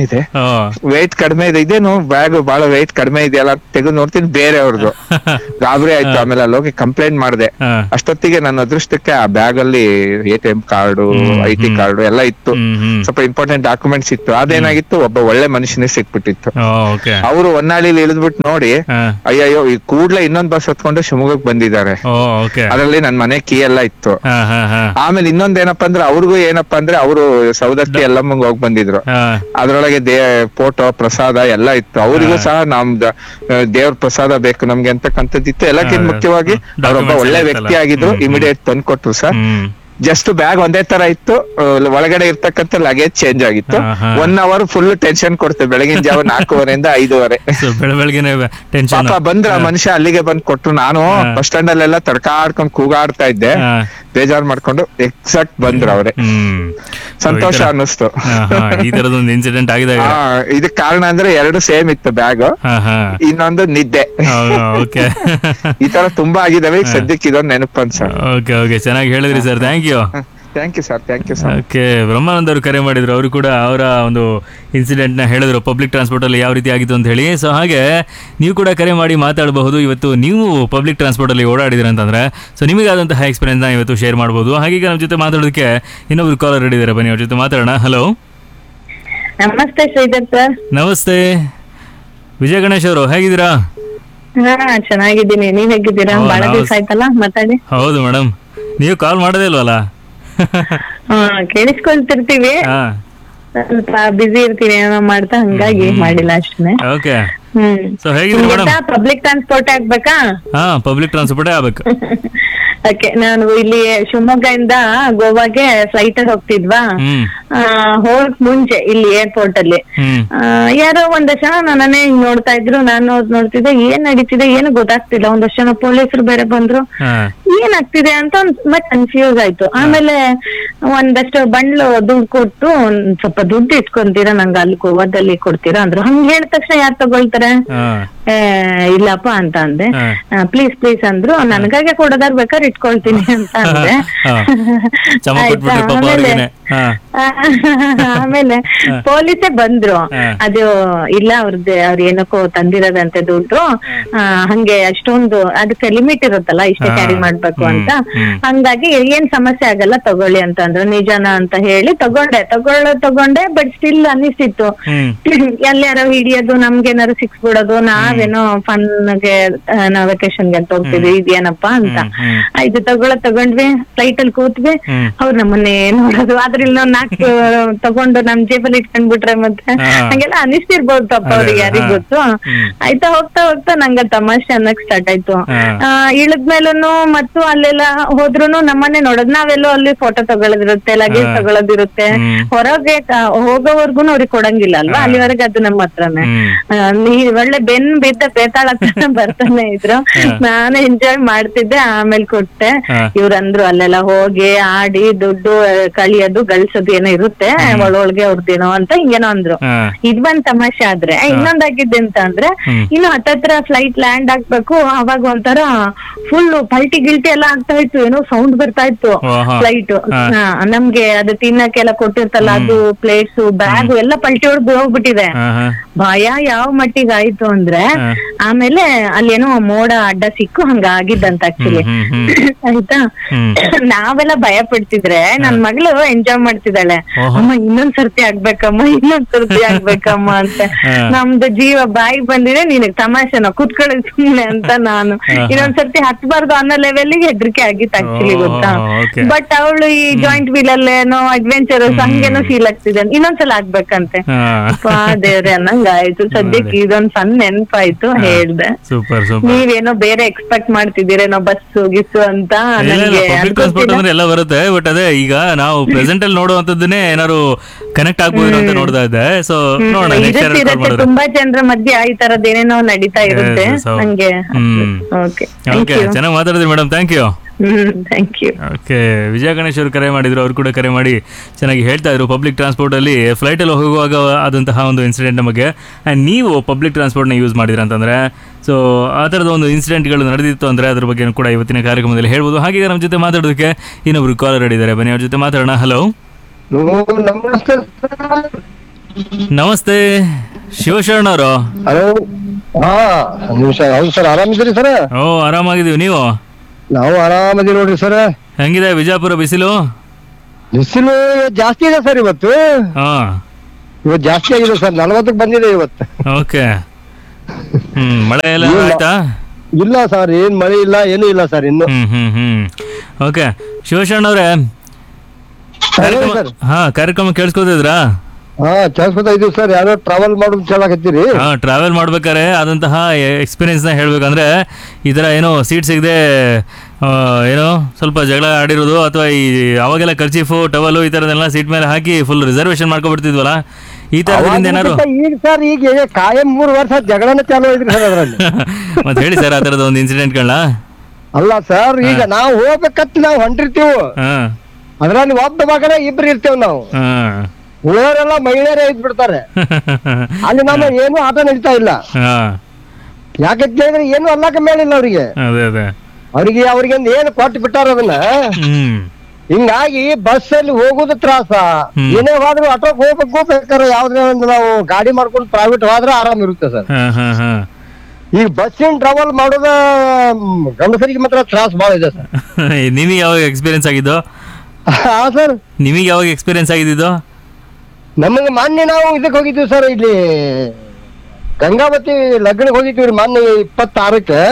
ಇದೆ, ಇದೇನು ಬ್ಯಾಗ್ ಬಹಳ ವೆಯ್ಟ್ ಕಡಿಮೆ ಇದೆಯಲ್ಲ ತೆಗೆದು ನೋಡ್ತೀನಿ ಬೇರೆಯವ್ರದ್ದು. ಗಾಬರಿ ಆಯ್ತು. ಆಮೇಲೆ ಅಲ್ಲೋಗಿ ಕಂಪ್ಲೇಂಟ್ ಮಾಡಿದೆ. ಅಷ್ಟೊತ್ತಿಗೆ ನನ್ನ ಅದೃಷ್ಟಕ್ಕೆ ಆ ಬ್ಯಾಗ್ ಅಲ್ಲಿ ATM ಕಾರ್ಡು, IT ಕಾರ್ಡು ಎಲ್ಲ ಇತ್ತು, ಸ್ವಲ್ಪ ಇಂಪಾರ್ಟೆಂಟ್ ಡಾಕ್ಯುಮೆಂಟ್ಸ್ ಇತ್ತು. ಅದೇನಾಗಿತ್ತು, ಒಬ್ಬ ಒಳ್ಳೆ ಮನುಷ್ಯನೇ ಸಿಕ್ಬಿಟ್ಟಿತ್ತು. ಅವರು ಹೊನ್ನಾಳಿಲಿ ಇಳಿದ್ಬಿಟ್ಟು ನೋಡಿ, ಅಯ್ಯಯ್ಯೋ ಈ ಕೂಡ್ಲೆ ಇನ್ನೊಂದ್ ಬಸ್ ಹತ್ಕೊಂಡು ಶಿವಮೊಗ್ಗಕ್ಕೆ ಬಂದಿದ್ದಾರೆ. ಅದರಲ್ಲಿ ನನ್ ಮನೆ ಕೀ ಎಲ್ಲ ಇತ್ತು. ಆಮೇಲೆ ಇನ್ನೊಂದೇನಪ್ಪಾ ಅಂದ್ರೆ ಅವ್ರಿಗೂ ಏನಪ್ಪಾ ಅಂದ್ರೆ ಅವರು ಸೌದತ್ತಿ ಎಲ್ಲಮ್ಮಂಗ್ ಹೋಗಿ ಬಂದಿದ್ರು, ಅದ್ರೊಳಗೆ ಫೋಟೋ ಪ್ರಸಾದ ಎಲ್ಲ ಇತ್ತು. ಅವರಿಗೂ ಸಹ ನಮ್ದು ದೇವ್ರ ಪ್ರಸಾದ ಬೇಕು ನಮ್ಗೆ ಅಂತಕ್ಕಂಥದ್ದಿತ್ತು. ಎಲ್ಲಕ್ಕಿಂತ ಮುಖ್ಯವಾಗಿ ಅವರೊಬ್ಬ ಒಳ್ಳೆ ವ್ಯಕ್ತಿ ಆಗಿದ್ರು, ಇಮಿಡಿಯೇಟ್ ತಂದು ಕೊಟ್ರು ಸರ್. ಜಸ್ಟ್ ಬ್ಯಾಗ್ ಒಂದೇ ತರ ಇತ್ತು, ಒಳಗಡೆ ಇರ್ತಕ್ಕಂಥ ಲಗೇಜ್ ಚೇಂಜ್ ಆಗಿತ್ತು. 1 hour ಫುಲ್ ಟೆನ್ಷನ್ ಕೊಡ್ತೇವೆ, ಬೆಳಗಿನ ಜಾವ 4:30 5:30. ಪಾಪ ಬಂದ್ರ ಮನುಷ್ಯ ಅಲ್ಲಿಗೆ ಬಂದ್ ಕೊಟ್ರು. ನಾನು ಬಸ್ ಸ್ಟ್ಯಾಂಡ್ ಅಲ್ಲೆಲ್ಲ ತಡ್ಕಾಡ್ಕೊಂಡ್ ಕೂಗಾಡ್ತಾ ಇದ್ದೆ, ಬೇಜಾರ್ ಮಾಡ್ಕೊಂಡು ಎಕ್ಸಾಕ್ಟ್ ಬಂದ್ರು ಅವ್ರೆ. ಸಂತೋಷ ಅನ್ನಿಸ್ತು. ಇನ್ಸಿಡೆಂಟ್ ಆಗಿದೆ. ಇದಕ್ ಕಾರಣ ಅಂದ್ರೆ 2 ಸೇಮ್ ಇತ್ತು ಬ್ಯಾಗ್, ಇನ್ನೊಂದು ನಿದ್ದೆ. ಈ ತರ ತುಂಬಾ ಆಗಿದಾವೆ. ಸದ್ಯಕ್ಕೆ ಇದೊಂದು ನೆನಪು ಸರ್. ಚೆನ್ನಾಗಿ ಹೇಳಿದ್ರಿ sir, thank you. Thank you sir, thank you sir. Okay, Brahmanand ಅವರು ಕರೆ ಮಾಡಿದ್ರು, ಅವರು ಕೂಡ ಅವರ ಒಂದು ಇನ್ಸಿಡೆಂಟ್ ನ ಹೇಳಿದ್ರು, ಪಬ್ಲಿಕ್ ಟ್ರಾನ್ಸ್ಪೋರ್ಟ್ ಅಲ್ಲಿ ಯಾವ ರೀತಿ ಆಗಿತ್ತು ಅಂತ ಹೇಳಿ. ಸೊ ಹಾಗೆ ನೀವು ಕೂಡ ಕರೆ ಮಾಡಿ ಮಾತಾಡಬಹುದು. ಇವತ್ತು ನೀವು ಪಬ್ಲಿಕ್ ಟ್ರಾನ್ಸ್ಪೋರ್ಟ್ ಅಲ್ಲಿ ಓಡಾಡಿದ್ರ ಅಂತಂದ್ರೆ ಸೊ ನಿಮಗಾದಂತಹ ಎಕ್ಸ್ಪೀರಿಯನ್ಸ್ ನ ಇವತ್ತು ಶೇರ್ ಮಾಡಬಹುದು. ಹಾಗೆ ನಮ್ಮ ಜೊತೆ ಮಾತಾಡೋದಕ್ಕೆ ಇನ್ನೊಬ್ರು ಕಾಲರ್ ರೆಡಿ ಇದ್ದಾರೆ, ಬನ್ನಿ ಅವ್ರ ಜೊತೆ ಮಾತಾಡೋಣ. ಹಲೋ, ನಮಸ್ತೆ ಶ್ರೀಧರ್ ಸರ್. ನಮಸ್ತೆ ವಿಜಯ ಗಣೇಶ್ ಅವರು, ಹೇಗಿದ್ದೀರಾ? ಚೆನ್ನಾಗಿದ್ದೀನಿ, ನೀವ್ ಹೇಗಿದ್ದೀರಾ? ಬಹಳ ದಿವಸ ಆಯ್ತಲ್ಲ ಮಾತಾಡಿ. ಹೌದು ಮೇಡಮ್, ನೀವು ಕಾಲ್ ಮಾಡೋದೇ ಇಲ್ವಲ್ಲ? ಕೇಳಿಸ್ಕೊಳ್ತಿರ್ತೀವಿ, ಸ್ವಲ್ಪ ಬಿಸಿ ಇರ್ತೀವಿ ಏನೋ ಮಾಡ್ತಾ, ಹಂಗಾಗಿ ಮಾಡಿಲ್ಲ ಅಷ್ಟೇ. Okay, public transport ಆಗ್ಬೇಕಾ? Public transport ಆಗ್ಬೇಕು. ಓಕೆ, ನಾನು ಇಲ್ಲಿ ಶಿವಮೊಗ್ಗದಿಂದ ಗೋವಾಗೆ ಫ್ಲೈಟ್ ಅಲ್ಲಿ ಹೋಗ್ತಿದ್ವಾ, ಹೋಗಕ್ ಮುಂಚೆ ಇಲ್ಲಿ ಏರ್ಪೋರ್ಟ್ ಅಲ್ಲಿ ಯಾರೋ ಒಂದಷ್ಟು ಜನ ನನ್ನೇ ಹಿಂಗ್ ನೋಡ್ತಾ ಇದ್ರು. ನಾನು ನೋಡ್ತಿದ್ದೆ, ಏನ್ ನಡೀತಿದೆ ಏನು ಗೊತ್ತಾಗ್ತಿಲ್ಲ. ಒಂದಷ್ಟು ಜನ ಪೊಲೀಸರು ಬೇರೆ ಬಂದ್ರು, ಏನಾಗ್ತಿದೆ ಅಂತ ತುಂಬಾ ಕನ್ಫ್ಯೂಸ್ ಆಯ್ತು. ಆಮೇಲೆ ಒಂದಷ್ಟು ಬಂಡ್ಲು ದುಡ್ಡು ಕೊಟ್ಟು ಸ್ವಲ್ಪ ದುಡ್ಡು ಇಟ್ಕೊಂತೀರಾ, ನಂಗೆ ಅಲ್ಲಿ ಗೋವಾದಲ್ಲಿ ಕೊಡ್ತೀರಾ ಅಂದ್ರು. ಹಂಗ ಹೇಳಿದ ತಕ್ಷಣ ಯಾರು ತಗೊಳ್ತಾರೆ? ಇಲ್ಲಪ್ಪ ಅಂತ ಅಂದೆ. ಪ್ಲೀಸ್ ಅಂದ್ರು. ನನ್ಗಾಗೆ ಕೊಡೋದಾರ್ ಬೇಕಾದ್ರೆ ಇಟ್ಕೊಳ್ತೀನಿ ಅಂತ ಅಂದೆ. ಆಯ್ತಾ, ಆಮೇಲೆ ಆಮೇಲೆ ಪೊಲೀಸೇ ಬಂದ್ರು. ಅದು ಇಲ್ಲ ಅವ್ರ ಏನಕ್ಕೋ ತಂದಿರೋದಂತೆ ದುಡ್ಡು, ಹಂಗೆ ಅಷ್ಟೊಂದು ಅದಕ್ಕೆ ಲಿಮಿಟ್ ಇರುತ್ತಲ್ಲ ಇಷ್ಟೇ ಕ್ಯಾರಿ ಮಾಡ್ಬೇಕು ಅಂತ, ಹಂಗಾಗಿ ಏನ್ ಸಮಸ್ಯೆ ಆಗಲ್ಲ ತಗೊಳ್ಳಿ ಅಂತ ಅಂದ್ರು. ನಿಜಾನ ಅಂತ ಹೇಳಿ ತಗೊಂಡೆ. ಬಟ್ ಸ್ಟಿಲ್ ಅನ್ನಿಸ್ತಿತ್ತು ಎಲ್ಲಾರೋ ಹಿಡಿಯೋದು, ನಮ್ಗೇನಾರು ಸಿಕ್ಸ್ಬಿಡೋದು, ನಾವೇನೋ ಫನ್ಗೆ ನಾವ್ ವೆಕೇಶನ್ಗೆ ಅಂತ ಹೋಗ್ತಿದ್ವಿ, ಇದೇನಪ್ಪಾ ಅಂತ. ಆಯ್ತು ತಗೊಂಡ್ವಿ, ಫ್ಲೈಟ್ ಅಲ್ಲಿ ಕೂತ್ವಿ, ಅವ್ರು ನಮ್ಮನ್ನೇ ನೋಡೋದು. ಅದ್ರಲ್ಲಿ ನಾವ್ 4 ತಗೊಂಡು ನಮ್ ಜೇಬಲ್ಲಿ ಇಟ್ಕೊಂಡ್ಬಿಟ್ರೆ ಮತ್ತೆ ಹಂಗೆಲ್ಲ ಅನಿಸ್ತಿರ್ಬೋದು ಪಾಪ ಅವ್ರಿಗೆ, ಯಾರಿಗ್ ಗೊತ್ತು. ಆಯ್ತಾ ಹೋಗ್ತಾ ನಂಗ ತಮಾಷೆ ಅನ್ನಕ್ ಸ್ಟಾರ್ಟ್ ಆಯ್ತು. ಇಳಿದ್ಮೇಲೂ ಮತ್ತು ಅಲ್ಲೆಲ್ಲ ಹೋದ್ರುನು ನಮ್ಮನ್ನೇ ನೋಡೋದು. ನಾವೆಲ್ಲೋ ಅಲ್ಲಿ ಫೋಟೋ ತಗೊಳ್ಳೋದಿರುತ್ತೆ, ಲಗೇಜ್ ತಗೊಳ್ಳೋದಿರುತ್ತೆ. ಹೊರಗೆ ಹೋಗೋವರ್ಗುನು ಅವ್ರಿಗೆ ಕೊಡಂಗಿಲ್ಲ ಅಲ್ವಾ, ಅಲ್ಲಿವರೆಗೆ ಅದು ನಮ್ಮ ಹತ್ರನೇ. ಒಳ್ಳೆ ಬೆನ್ ಬಿದ್ದ ಬೇತಾಳ ಬರ್ತಾನೆ ಇದ್ರು. ನಾನು ಎಂಜಾಯ್ ಮಾಡ್ತಿದ್ದೆ. ಆಮೇಲೆ ಕೊಟ್ಟೆ. ಇವ್ರಂದ್ರು ಅಲ್ಲೆಲ್ಲ ಹೋಗಿ ಆಡಿ ದುಡ್ಡು ಕಳಿಯೋದು ಗಳಿಸೋದು ಏನೋ ಇರುತ್ತೆ ಒಳೊಳಗೆ ಅವ್ರದ್ದೇನೋ ಅಂತ ಹಿಂಗೇನೋ ಅಂದ್ರು. ಇದ್ ಬಂದ್ ತಮಾಷೆ. ಆದ್ರೆ ಇನ್ನೊಂದಾಗಿದ್ದೆ ಅಂತ ಅಂದ್ರೆ, ಇನ್ನು ಹತ್ತತ್ರ ಫ್ಲೈಟ್ ಲ್ಯಾಂಡ್ ಆಗ್ಬೇಕು, ಅವಾಗ ಒಂಥರ ಫುಲ್ ಪಲ್ಟಿ ಗಿಲ್ಟಿ ಎಲ್ಲ ಆಗ್ತಾ ಇತ್ತು, ಏನೋ ಸೌಂಡ್ ಬರ್ತಾ ಇತ್ತು ಫ್ಲೈಟ್. ನಮ್ಗೆ ಅದು ತಿನ್ನಕ್ಕೆಲ್ಲ ಕೊಟ್ಟಿರ್ತಲ್ಲ, ಅದು ಪ್ಲೇಟ್ಸ್ ಬ್ಯಾಗ್ ಎಲ್ಲ ಪಲ್ಟಿ ಹೊಡೆದು ಹೋಗ್ಬಿಟ್ಟಿದೆ. ಭಯ ಯಾವ ಮಟ್ಟಿಗೆ ಆಯ್ತು ಅಂದ್ರೆ, ಆಮೇಲೆ ಅಲ್ಲೇನೋ ಮೋಡ ಅಡ್ಡ ಸಿಕ್ಕು ಹಂಗ ಆಗಿದ್ದಂತ ಆಕ್ಚುಲಿ. ಆಯ್ತಾ, ನಾವೆಲ್ಲ ಭಯ ಪಡ್ತಿದ್ರೆ ನನ್ ಮಗಳು ಎಂಜಾಯ್ ಮಾಡ್ತಿದ್ದಾಳೆ. ಅಮ್ಮ ಇನ್ನೊಂದ್ ಸರ್ತಿ ಆಗ್ಬೇಕಮ್ಮ ಅಂತ. ನಮ್ದು ಜೀವ ಬಾಯಿಗೆ ಬಂದಿದೆ, ನಿನಗ್ ತಮಾಷೆನ ಕೂತ್ಕೊಳ್ಳಿ ಸುಮ್ನೆ ಅಂತ ನಾನು. ಇನ್ನೊಂದ್ಸರ್ತಿ ಹತ್ಬಾರ್ದು ಅನ್ನೋ ಲೆವೆಲ್ಗೆ ಹೆದರಿಕೆ ಆಗಿತ್ತು ಆಕ್ಚುಲಿ, ಗೊತ್ತಾ. ಬಟ್ ಅವಳು ಈ ಜಾಯಿಂಟ್ ವೀಲ್ ಅಲ್ಲೇನೋ ಅಡ್ವೆಂಚರಸ್ ಹಂಗೇನೋ ಫೀಲ್ ಆಗ್ತಿದೆ, ಇನ್ನೊಂದ್ಸಲ ಆಗ್ಬೇಕಂತೆ. ದೇವ್ರೆ ಅನ್ನಂಗ ಆಯ್ತು. ಸದ್ಯಕ್ಕೆ ಇದೊಂದ್ ಸಣ್ಣ ನೆನಪಾಯ್ತು, ಹೇಳ್ದೆ. ನೀವೇನೋ ಬೇರೆ ಎಕ್ಸ್ಪೆಕ್ಟ್ ಮಾಡ್ತಿದ್ದೀರೇನೋ ಬಸ್ಸು ಗಿಸ್ಸು ಅಂತ. ಪಬ್ಲಿಕ್ ಟ್ರಾನ್ಸ್ಪೋರ್ಟ್ ಅಂದ್ರೆ ಎಲ್ಲ ಬರುತ್ತೆ, ಬಟ್ ಅದೇ ಈಗ ನಾವು ಪ್ರೆಸೆಂಟ್ ಅಲ್ಲಿ ನೋಡುವಂತದ್ದನ್ನೇ ಏನಾದ್ರು ಕನೆಕ್ಟ್ ಆಗ್ಬೋದು ಅಂತ ನೋಡ್ತಾ ಇದ್ದೆ. ಸೊ ನೋಡೋಣ, ತುಂಬಾ ಜನರ ಮಧ್ಯೆ ಈ ತರದ್ ಏನೇನೋ ನಡೀತಾ ಇರುತ್ತೆ ಹಂಗೆ. ಓಕೆ, ಚೆನ್ನಾಗಿ ಮಾತಾಡಿದ್ರಿ ಮೇಡಮ್, ಥ್ಯಾಂಕ್ ಯು. ಓಕೆ, ವಿಜಯ ಗಣೇಶ್ ಅವರು ಕರೆ ಮಾಡಿದ್ರು, ಅವ್ರು ಕೂಡ ಕರೆ ಮಾಡಿ ಚೆನ್ನಾಗಿ ಹೇಳ್ತಾ ಇದ್ರು ಪಬ್ಲಿಕ್ ಟ್ರಾನ್ಸ್ಪೋರ್ಟ್ ಅಲ್ಲಿ ಫ್ಲೈಟ್ ಅಲ್ಲಿ ಹೋಗುವಾಗ ಆದಂತಹ ಒಂದು ಇನ್ಸಿಡೆಂಟ್ ನಮಗೆ. ಆ್ಯಂಡ್ ನೀವು ಪಬ್ಲಿಕ್ ಟ್ರಾನ್ಸ್ಪೋರ್ಟ್ನ ಯೂಸ್ ಮಾಡಿದ್ರ ಅಂತಂದ್ರೆ, ಸೊ ಆ ಥರದ ಒಂದು ಇನ್ಸಿಡೆಂಟ್ಗಳು ನಡೆದಿತ್ತು ಅಂದರೆ ಅದ್ರ ಬಗ್ಗೆ ಕೂಡ ಇವತ್ತಿನ ಕಾರ್ಯಕ್ರಮದಲ್ಲಿ ಹೇಳ್ಬೋದು. ಹಾಗೆ ನಮ್ಮ ಜೊತೆ ಮಾತಾಡೋದಕ್ಕೆ ಇನ್ನೊಬ್ರು ಕಾಲರ್ ಇದ್ದಾರೆ, ಬನ್ನಿ ಅವ್ರ ಜೊತೆ ಮಾತಾಡೋಣ. ಹಲೋ, ನಮಸ್ತೆ ಶಿವಶರಣ ಅವರು. ಹೌದು ಸರ್, ಆರಾಮಿದ್ದೀರಿ ಸರ್? ಓ, ಆರಾಮಾಗಿದ್ದೀವಿ, ನೀವು? ನಾವು ಆರಾಮದಿ ನೋಡ್ರಿ ಸರ್. ಹೆಂಗಿದೆ ವಿಜಯಪುರ ಬಿಸಿಲು? ಬಿಸಿಲು ಜಾಸ್ತಿ ಇದೆ ಸರ್ ಇವತ್ತು. ಇವತ್ತು ಜಾಸ್ತಿ ಆಗಿದೆ ಸರ್, 40ಕ್ಕೆ ಬಂದಿದೆ ಇವತ್ತು. ಓಕೆ, ಮಳೆ ಎಲ್ಲ ಆಯ್ತಾ? ಇಲ್ಲ ಸರ್, ಏನ್ ಮಳೆ ಇಲ್ಲ, ಏನೂ ಇಲ್ಲ ಸರ್ ಇನ್ನು. ಓಕೆ, ಶಿವಶರಣ ಅವರೇ, ಕಾರ್ಯಕ್ರಮ ಕೇಳಿಸ್ಕೊತಿದ್ರಾ? ಕೇಳಿಸ್ಕೊತಾ ಇದೀವಿ ಸರ್. ಯಾರೋ ಟ್ರಾವೆಲ್ ಮಾಡೋದು ಹೇಳಕತ್ತೀರಿ? ಟ್ರಾವೆಲ್ ಮಾಡ್ಬೇಕಾರೆ ಆದಂತಹ ಎಕ್ಸ್ಪೀರಿಯನ್ಸ್ ನ ಹೇಳ್ಬೇಕಂದ್ರೆ, ಈ ತರ ಏನೋ ಸೀಟ್ ಸಿಗದೆ ಏನೋ ಸ್ವಲ್ಪ ಜಗಳ ಆಡಿರೋದು, ಅಥವಾ ಈ ಅವಾಗೆಲ್ಲ ಕರ್ಚೀಫು ಟವಲು ಈ ತರದೆಲ್ಲ ಸೀಟ್ ಮೇಲೆ ಹಾಕಿ ಫುಲ್ ರಿಸರ್ವೇಶನ್ ಮಾಡ್ಕೊಬಿಡ್ತಿದ್ವಲ್ಲ, ಈ ತರದಿಂದ ಏನಾರು? ಈಗ ಸರ್ ಈಗ ಕಾಯಂ 3 ವರ್ಷ ಜಗಳನೇ ಚಾಲು ಐತ್ರಿ ಸರ್ ಅದ್ರಲ್ಲಿ. ಮತ್ತೆ ಹೇಳಿ ಸರ್ ಆ ತರದ ಒಂದು ಇನ್ಸಿಡೆಂಟ್ಗಳನ್ನ. ಅಲ್ಲ ಸರ್, ಈಗ ನಾವು ಹೋಗ್ಬೇಕತ್ ನಾವು ಹೊಂಟಿರ್ತೀವಿ, ಅದ್ರಲ್ಲಿ ಒಬ್ಬ ಮಗನ ಇಬ್ರು ಇರ್ತೇವ್ ನಾವು, ಉಳಿಯೋರೆಲ್ಲ ಮಹಿಳೆಯರೇ ಇದ್ಬಿಡ್ತಾರೆ. ಅಲ್ಲಿ ನಮ್ಮ ಏನು ಆಟ ನಡೀತಾ ಇಲ್ಲ. ಯಾಕೆ ಕೇಳಿದ್ರೆ ಏನು ಅಲ್ಲಕ ಮೇಲಿಲ್ಲ ಅವ್ರಿಗೆ. ಅವ್ರಿಗೆ ಏನು ಕೊಟ್ಟು ಬಿಟ್ಟಾರ ಅದನ್ನ. ಹಿಂಗಾಗಿ ಬಸ್ ಅಲ್ಲಿ ಹೋಗುದು ತ್ರಾಸ. ಏನೇ ಹೋದ್ರು ಆಟೋಕ್ ಹೋಗ್ಬೇಕು, ಬೇಕಾದ್ರೆ ಯಾವ್ದೇ ಒಂದು ನಾವು ಗಾಡಿ ಮಾಡ್ಕೊಂಡು ಪ್ರೈವೇಟ್ ಹೋದ್ರೆ ಆರಾಮ್ ಇರುತ್ತೆ ಸರ್. ಈಗ ಬಸ್ಸಿನ ಟ್ರಾವೆಲ್ ಮಾಡೋದ ಗಂಡಸರಿಗೆ ಮಾತ್ರ ತ್ರಾಸ ಭಾಳ ಇದೆ ಸರ್. ನಿಮಗೆ ಯಾವಾಗ ಎಕ್ಸ್ಪೀರಿಯನ್ಸ್ ಆಗಿದ್ದು? ಸರ್, ನಿಮಗೆ ಯಾವಾಗ ಎಕ್ಸ್ಪೀರಿಯನ್ಸ್ ಆಗಿದ್ದು? ನಮಗೆ ಮೊನ್ನೆ ನಾವು ಇದಕ್ಕೆ ಹೋಗಿದ್ವಿ ಸರ್, ಇಲ್ಲಿ ಗಂಗಾವತಿ ಲಗ್ನಕ್ಕೆ ಹೋಗಿದ್ವಿ ಮೊನ್ನೆ 26ಕ್ಕೆ.